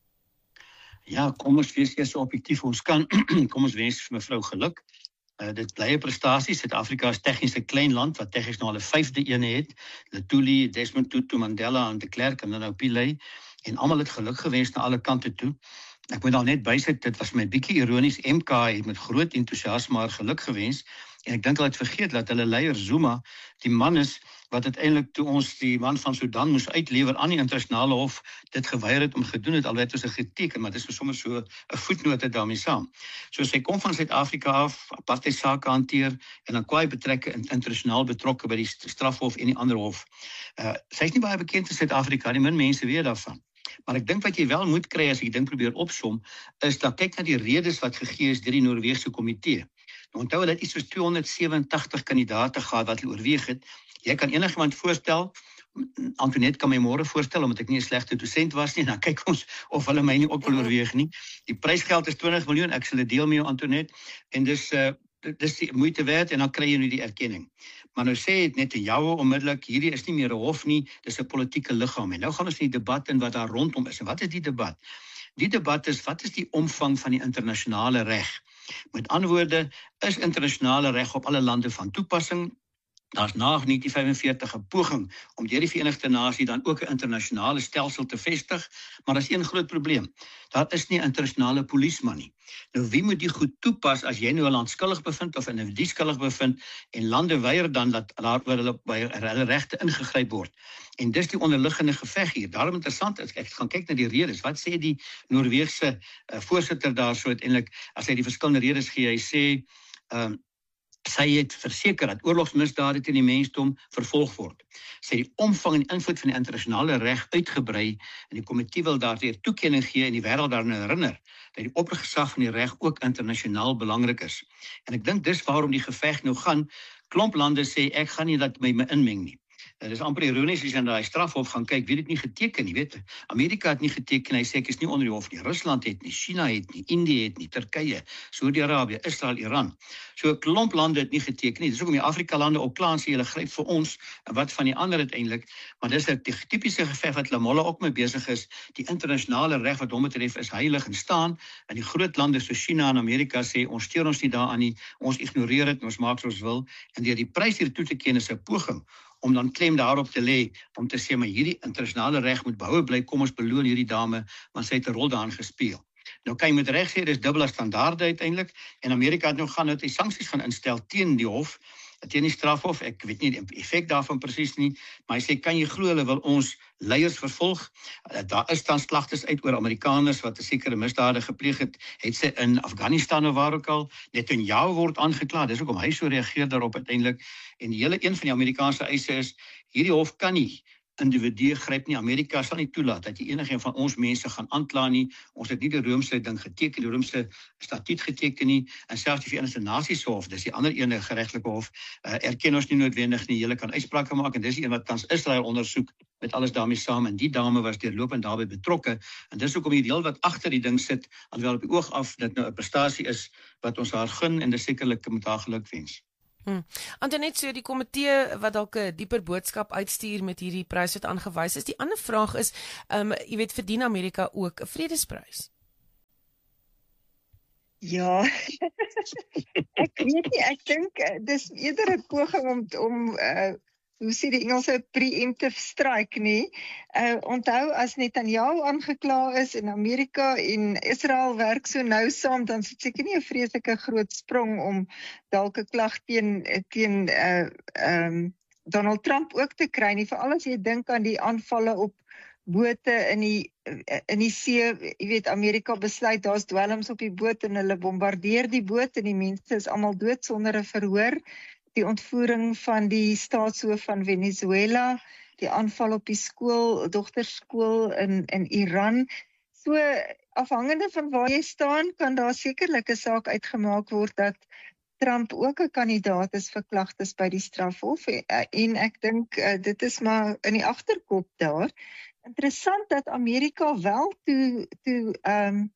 Speaker 11: Ja, kom ons wees eers so objektief ons kan. Kom ons wens vir mevrou geluk. Uh, dit bly 'n prestasie. Suid-Afrika is tegnies 'n klein land wat tegnies nou al 'n vyfde ene het. Lutuli, Desmond Tutu, Mandela en de Klerk en nou Pillay, en almal het geluk gewens na alle kante toe. Ek moet al net bysit, dit was my bietjie ironies, M K het met groot entoesiasme haar geluk gewens, en ek dink hulle het vergeet dat hulle leier Zuma die man is wat uiteindelik toe ons die man van Sudan moes uitlewer aan die internasionale hof, dit geweier het om gedoen het, alhoewel dit was 'n geteken, maar dit is sommer so 'n voetnoot daarmee saam. So sy kom van Suid-Afrika af, apartheid sake hanteer, en dan kwaai betrekke internasionaal betrokke by die strafhof en die ander hof. Uh, sy is nie baie bekend in Suid-Afrika, nie min mense weet daarvan. Maar ek dink wat jy wel moet kry as jy dink probeer opsom, is dat kyk na die redes wat gegee is deur die Noorweegse komitee. Nou onthou hulle het iets soos tweehonderdsewentig kandidate gehad wat hulle oorweeg het. Jy kan enigiemand voorstel, Antoinette kan my môre voorstel, omdat ek nie 'n slegte dosent was nie, dan kyk ons of hulle my nie ook wil oorweeg nie. Die prysgeld is twintig miljoen, ek sal dit deel met jou, Antoinette, en dis uh, dis die moeite werd, en dan kry jy nu die erkenning. Maar nou sê het net 'n joue onmiddellik, hierdie is nie meer 'n hof nie, dis 'n politieke liggaam. En nou gaan ons in die debat in wat daar rondom is. En wat is die debat? Die debat is, wat is die omvang van die internasionale reg? Met ander woorde, is internasionale reg op alle lande van toepassing? Daar's na negentien vyfenveertig 'n poging om deur die Verenigde Nasies dan ook 'n internasionale stelsel te vestig, maar daar's een groot probleem. Daar is nie 'n internasionale polisieman nie. Nou wie moet die goed toepas as jy nou 'n land skuldig bevind of 'n individu skuldig bevind en lande weier dan dat daar oor hulle by hulle regte ingegryp word? En dis die onderliggende geveg hier. Daarom interessant is, ek gaan kyk na die redes. Wat sê die Noorweegse uh, voorsitter daar so uiteindelik as hy die verskillende redes gee? Hy sê ehm um, sy het verseker dat oorlogsmisdade teen die mensdom vervolg word. Sy het die omvang en invloed van die internasionale reg uitgebrei en die komitee wil daardeur toekenning gee en die wêreld daaraan herinner dat die oppergesag van die reg ook internasionaal belangrik is. En ek dink dis waarom die geveg nou gaan. Klomp lande sê ek gaan nie dat my my inmeng nie. Dit is amper ironies as jy na die strafhof gaan kyk, wie het nie geteken nie, weet. Amerika het nie geteken, hy sê ek is nie onder die hof nie. Rusland het nie, China het nie, Indië het nie, Turkye, Saudi-Arabië, Israel, Iran. So 'n klomp lande het nie geteken nie. Dis ook om die Afrika lande ook klaar sê hulle gryp vir ons en wat van die ander uiteindelik. Maar dis 'n tipiese geveg wat Lamola ook mee besig is. Die internasionale reg wat hom betref is heilig en staan, en die groot lande soos China en Amerika sê ons steur ons nie daaraan nie, ons ignoreer dit, ons maak soos ons wil, en deur die prys hier toe te ken is 'n poging om dan klem daarop te lê, om te sê, maar hierdie internasionale reg moet behoue bly, kom ons beloon hierdie dame, want sy het 'n rol daarin gespeel. Nou kan jy met reg sê dis dubbele standaarde uiteindelik en Amerika het nou gaan nou die sanksies gaan instel teen die hof, teen die strafhof. Ek weet nie die effek daarvan presies nie, maar hy sê kan jy glo hulle wil ons leiers vervolg. Daar is dan klagtes uit oor Amerikaners wat 'n sekere misdade gepleeg het, het sy in Afghanistan of waar ook al. Netanyahu word aangekla. Dis hoekom hy so reageer daarop uiteindelik. En die hele een van die Amerikaanse eise is hierdie hof kan nie individue gryp nie. Amerika sal nie toelaat dat jy enige een van ons mense gaan aankla nie. Ons het nie die Romeinse ding geteken, die Romeinse statuut geteken nie, en selfs die Verenigde Nasies Hof, dis die ander ene geregtelike hof, uh, erken ons nie noodwendig nie. Julle kan uitsprake maak en dis die een wat tans Israel ondersoek met alles daarmee saam, en die dame was deurlopend daarbey betrokke, en dis hoekom die deel wat agter die ding sit, alhoewel op die oog af dit nou 'n prestasie is wat ons haar gun en dis sekerlik moet haar geluk wens.
Speaker 10: Hmm. Antoinette, so die komitee wat dalk 'n dieper boodskap uitstuur met hierdie prys wat aangewys is. Die ander vraag is, um, jy weet, verdien Amerika ook 'n vredesprys?
Speaker 12: Ja, ek weet nie, ek dink dis eerder 'n poging om om uh, hoe sê die Engelse preemptive strike nie. Uh, onthou as Netanyahu aangekla is in Amerika en Israel werk so nou saam, dan is dit seker nie 'n vreeslike groot sprong om dalk 'n klag teen teen uh, um, Donald Trump ook te kry nie, veral as jy dink aan die aanvalle op bote in die in die see. Jy weet, Amerika besluit daar's dwelms op die boot en hulle bombardeer die boot en die mense is almal dood sonder 'n verhoor. Die ontvoering van die staatshoof van Venezuela, die aanval op die skool, dogterskool in in Iran. So afhangende van waar jy staan, kan daar sekerlik 'n saak uitgemaak word dat Trump ook 'n kandidaat is vir klagtes by die strafhof, en ek dink dit is maar in die agterkop daar. Interessant dat Amerika wel toe toe um,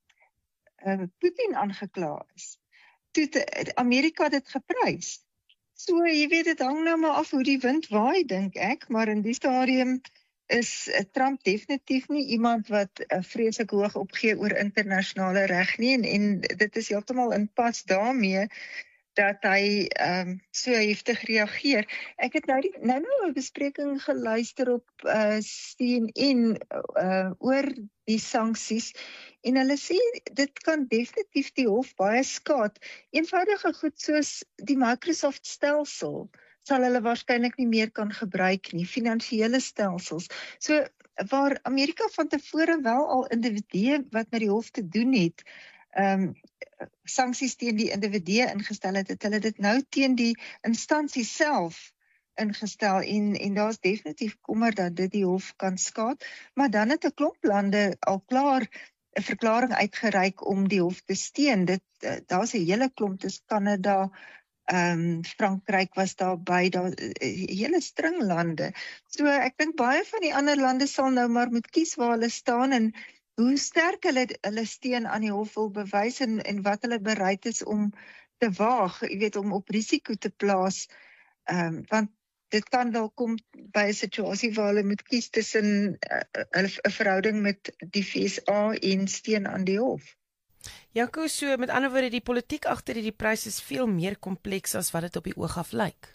Speaker 12: uh, Putin aangekla is. Toe te, Amerika dit geprys. So, jy weet, dit hang nou maar af hoe die wind waai, dink ek, maar in die stadium is Trump definitief nie iemand wat uh, vreeslik hoog opgee oor internasionale reg nie, en, en dit is heeltemal in pas daarmee dat hy um, so heftig reageer. Ek het nou die, nou nou 'n bespreking geluister op uh, C N N uh, oor die sanksies, en hulle sê dit kan definitief die hof baie skaad. Eenvoudige goed soos die Microsoft stelsel sal hulle waarskynlik nie meer kan gebruik nie, finansiële stelsels. So waar Amerika van tevore wel al individue wat met die hof te doen het, um, sanksies teen die individue ingestel het, het hulle dit nou teen die instansie self ingestel, en, en daar is definitief kommer dat dit die hof kan skaad, maar dan het 'n klomp lande al klaar 'n verklaring uitgereik om die hof te steun. Dit daar's 'n hele klomp, dis Kanada, um, Frankryk was daarby, daar 'n hele string lande. So ek dink baie van die ander lande sal nou maar moet kies waar hulle staan en hoe sterk hulle hulle steun aan die hof wil bewys, en en wat hulle bereid is om te waag, jy weet, om op risiko te plaas, um, want dit kan wel kom by 'n situasie waar hulle moet kies tussen 'n uh, uh, verhouding met die V S A en steun aan die hof.
Speaker 10: Jaco, so met ander woorde, die politiek agter hierdie prys is veel meer kompleks as wat dit op die oog af lyk.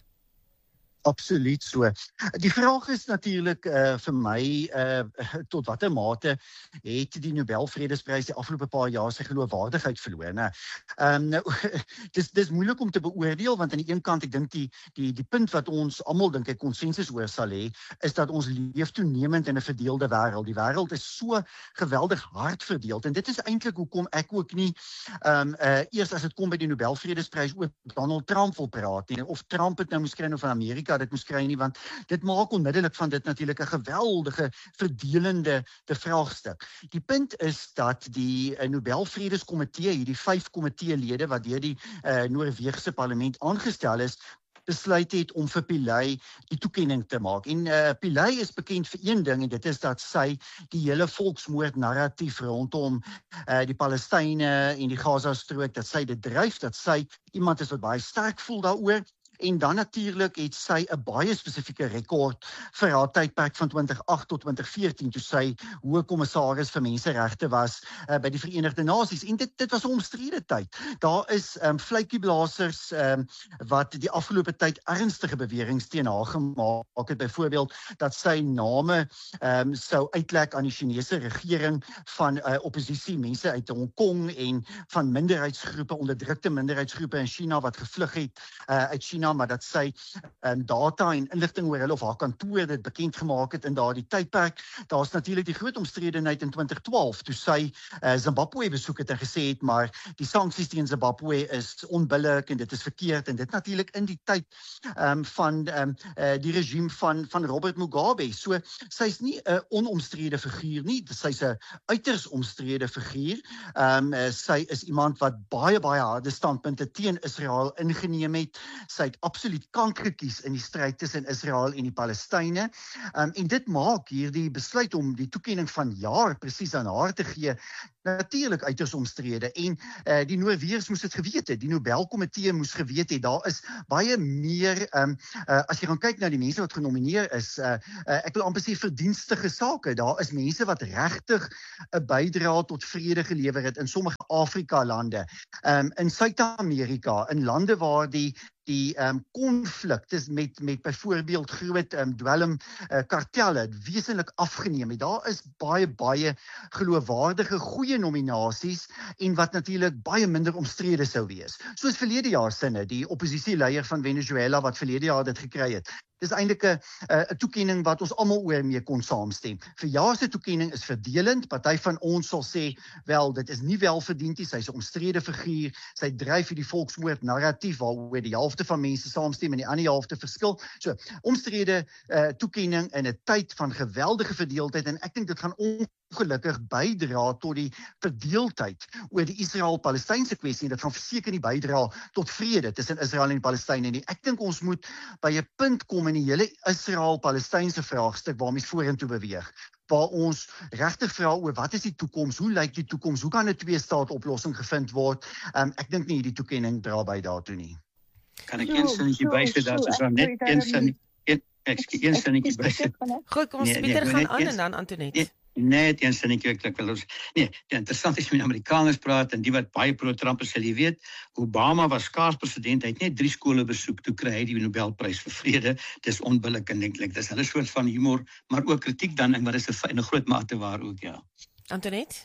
Speaker 15: Absoluut so. Die vraag is natuurlik uh, vir my, uh, tot watter mate het die Nobelvredesprys die afgelope paar jaar sy geloofwaardigheid verloor. Nou, um, nou, dis, dis moeilik om te beoordeel, want aan die een kant, ek dink die, die, die punt wat ons almal dink ek konsensus oor sal hê, is dat ons leef toenemend in 'n verdeelde wêreld. Die wêreld is so geweldig hard verdeeld, en dit is eintlik hoekom ek ook nie, um, uh, eers as dit kom by die Nobelvredesprys oor Donald Trump wil praat, nie, of Trump het nou moes kry nou van Amerika, dit moes kry nie, want dit maak onmiddellik van dit natuurlik 'n geweldige verdelende te vraagstuk. Die punt is dat die uh, Nobelvredeskomitee, hierdie vyf komiteelede wat deur die uh, Noorse parlement aangestel is, besluit het om vir Pillay die toekenning te maak. En uh, Pillay is bekend vir een ding, en dit is dat sy die hele volksmoord narratief rondom uh, die Palestynë en die Gaza-strook, dat sy dit dryf, dat sy iemand is wat baie sterk voel daaroor. En dan natuurlik het sy 'n baie spesifieke rekord vir haar tydperk van twintig agt tot twintig veertien toe sy hoë kommissaris vir menseregte was uh, by die Verenigde Nasies. En dit dit was 'n omstrede tyd. Daar is um, fluitjieblasers um, wat die afgelope tyd ernstige beweringe teen haar gemaak het, byvoorbeeld dat sy name um, sou uitlek aan die Chinese regering van uh, oppositie mense uit Hong Kong en van minderheidsgroepe, onderdrukte minderheidsgroepe in China wat gevlug het uh, uit China, maar dat sy um, data en inligting oor hulle of haar kantoor dit bekend gemaak het in daardie tydperk. Daar's natuurlik die groot omstredenheid in twintig twaalf toe sy uh, Zimbabwe besoek het en gesê het maar die sanksies teen Zimbabwe is onbillik en dit is verkeerd en dit natuurlik in die tyd um, van um, uh, die regime van van Robert Mugabe. So sy's nie 'n onomstrede figuur nie, sy's 'n uiters omstrede figuur. Um, uh, sy is iemand wat baie baie harde standpunte teen Israel ingeneem het. Sy het absoluut kant gekies in die stryd tussen Israel en die Palestynë. Um, en dit maak hierdie besluit om die toekenning van jaar presies aan haar te gee natuurlik uiters omstrede en uh, die Noorweërs moes dit geweet het, die Nobelkomitee moes geweet het, daar is baie meer, um, uh, as jy gaan kyk na die mense wat genomineer is, uh, uh, ek wil amper sê verdienstige sake, daar is mense wat regtig 'n bydrae tot vrede gelewer het in sommige Afrika lande, um, in Suid-Amerika, in lande waar die die um, konflikte met met byvoorbeeld groot um, dwelm uh, kartelle wesentlik afgeneem het. Daar is baie baie geloofwaardige goeie nominasies en wat natuurlik baie minder omstrede sou wees. Soos verlede jaar sinne, die oppositieleier van Venezuela wat verlede jaar dit gekry het. Dis eintlik 'n 'n toekenning wat ons almal oor mee kon saamstem. Vir jaar se toekenning is verdelend. Party van ons sal sê, wel, dit is nie welverdiend nie. Sy's 'n omstrede figuur. Sy dryf hierdie volksmoord narratief waaroor die helfte van mense saamstem en die ander helfte verskil. So, omstrede uh, toekenning in 'n tyd van geweldige verdeeldheid en ek dink dit gaan ongelukkig bydra tot die verdeeldheid oor die Israel-Palestynse kwessie en dit gaan verseker nie bydra tot vrede tussen Israel en die Palestynë nie. Ek dink ons moet by 'n punt kom in die hele Israel-Palestynse vraagstuk waarmee ons vorentoe beweeg, waar ons regtig vra oor wat is die toekoms, hoe lyk die toekoms, hoe kan 'n twee-staat oplossing gevind word? Um, ek dink nie hierdie toekenning dra by daartoe nie.
Speaker 11: Kan ek een sinnetjie bysit dat is dan net een sin een ekskuus een sinnetjie bysit.
Speaker 10: Goed, kom ons nee, Pieter nee, gaan aan en dan Antoinette.
Speaker 11: Nee, net een sinnetjie ek wil ons. Nee, die interessant is met Amerikaners praat en die wat baie pro-Trump is, sal jy weet, Obama was skaars president, hy het net drie skole besoek, toe kry hy die Nobelprys vir vrede. Dis onbillik en denklik. Dis 'n soort van humor, maar ook kritiek dan, maar dis 'n groot mate waar ook, ja.
Speaker 10: Antoinette?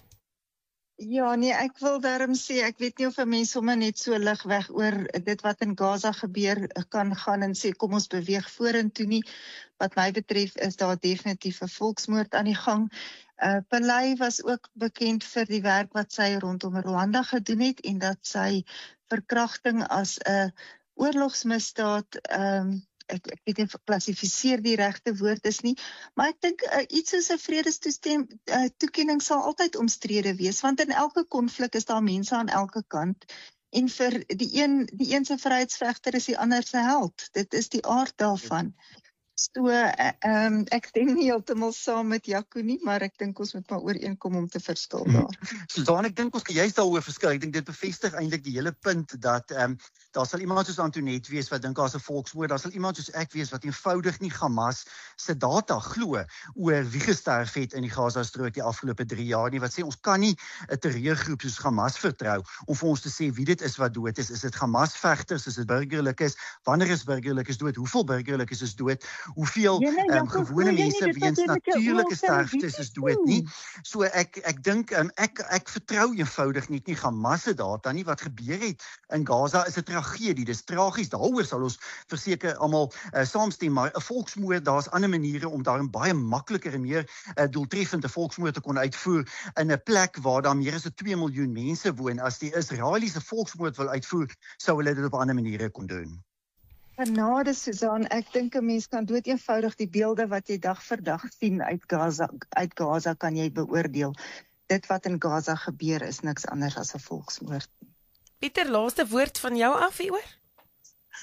Speaker 12: Ja, nee, ek wil daarom sê, ek weet nie of 'n mens sommer net so lig weg oor dit wat in Gaza gebeur kan gaan en sê, kom ons beweeg vorentoe nie. Wat my betref is daar definitief 'n volksmoord aan die gang. Uh, Pillay was ook bekend vir die werk wat sy rondom Rwanda gedoen het en dat sy verkrachting as 'n oorlogsmisdaad um, Ek, ek weet nie of klassifiseer die regte woord is nie, maar ek dink uh, iets soos 'n vredestoestem uh, toekenning sal altyd omstrede wees, want in elke konflik is daar mense aan elke kant en vir die een die een se vryheidsvegter is die ander se held. Dit is die aard daarvan. So, uh, um, ek stem nie heeltemal saam met Jaco nie, maar ek dink ons moet maar ooreenkom om te verskil daar.
Speaker 15: Susan, ek dink ons kan juist daaroor verskil. Ek dink dit bevestig eintlik die hele punt dat um, daar sal iemand soos Antoinette wees wat dink daar's 'n volksmoord, daar sal iemand soos ek wees wat eenvoudig nie Hamas se data glo oor wie gesterf het in die Gaza-strook die afgelope drie jaar nie, wat sê ons kan nie 'n terreurgroep soos Hamas vertrou om vir ons te sê wie dit is wat dood is. Is dit Hamas-vegters, is dit burgerlikes, wanneer is burgerlikes dood, hoeveel burgerlikes is dood? Hoeveel ja, nee, um, gewone mense weens natuurlike sterftes is dood nie. So ek ek dink um, ek ek vertrou eenvoudig nie nie Hamas se data nie. Wat gebeur het in Gaza is 'n tragedie. Dis tragies. Daaroor sal ons verseker almal uh, saamstem, maar 'n volksmoord, daar's ander maniere om daarin baie makliker en meer uh, doeltreffende volksmoord te kon uitvoer in 'n plek waar daar meer as twee miljoen mense woon. As die Israeliese volksmoord wil uitvoer, sou hulle dit op ander maniere kon doen.
Speaker 12: Genade, Susan, ek dink 'n mens kan dood eenvoudig die beelde wat jy dag vir dag sien uit Gaza, uit Gaza kan jy beoordeel. Dit wat in Gaza gebeur is niks anders as 'n volksmoord.
Speaker 10: Pieter, laaste woord van jou af hieroor?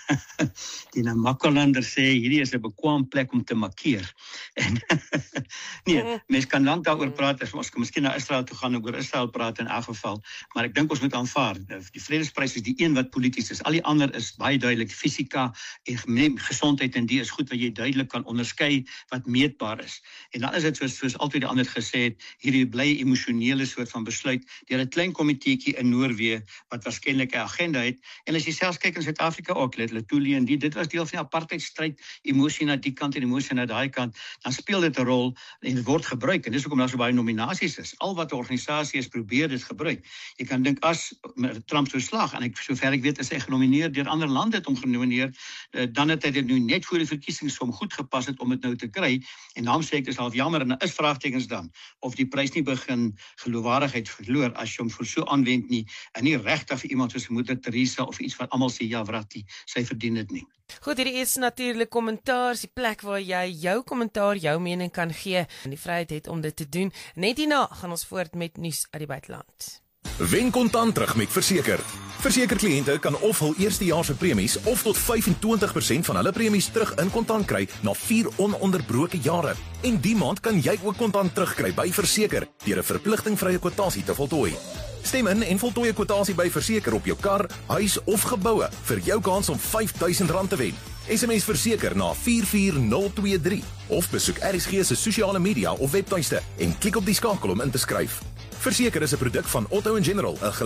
Speaker 11: die Namakkolander sê, hierdie is 'n bekwame plek om te markeer. En nee, mens kan lank daaroor praat, as ons miskien na Israel toe gaan en oor Israel praat in elk geval, maar ek dink ons moet aanvaar, die vredesprys is die een wat polities is, al die ander is baie duidelik, fisika en gesondheid, en die is goed wat jy duidelik kan onderskei, wat meetbaar is. En dan is dit soos, soos altyd die ander gesê het, hierdie bly emosionele soort van besluit, deur 'n klein komiteetjie in Noorwe, wat waarskynlik 'n agenda het, en as jy selfs kyk in Suid-Afrika ook, Letuli en die, dit was deel van die apartheidstryd, emosie na die kant en emosie na daai kant, dan speel dit 'n rol, en dit word gebruik, en dis hoekom daar so baie nominasies is. Al wat 'n organisasie is, probeer dit gebruik. Jy kan dink, as Trump so slag, en ek, sover ek weet, is hy genomineer deur ander lande het om genomineer, dan het hy dit nu net voor die verkiesings om goed gepas het om dit nou te kry, en daarom sê ek, dis half jammer, en daar is vraagtekens dan, of die prys nie begin geloofwaardigheid verloor, as jy hom vir so aanwend nie, en nie regtig vir iemand soos Moeder Teresa, of iets wat almal sê, ja, wrati, sy verdien dit nie.
Speaker 10: Goed, hierdie is natuurlik kommentaar, die plek waar jy jou kommentaar, jou mening kan gee, en die vryheid het om dit te doen. Net hierna gaan ons voort met nuus uit die buiteland.
Speaker 16: Wen kontant terug met Verseker. Verseker-kliënte kan of hul eerstejaars se premies of tot vyfentwintig persent van hulle premies terug in kontant kry na vier ononderbroke jare. En die maand kan jy ook kontant terugkry by Verseker deur 'n verpligtingvrye kwotasie te voltooi. Stem in en voltooi 'n kwotasie by Verseker op jou kar, huis of geboue vir jou kans om vyf duisend rand te wen. S M S Verseker na vier vier nul twee drie of besoek R S G se sosiale media of webtuiste en klik op die skakel om in te skryf. Verseker is 'n produk van Otto en General, 'n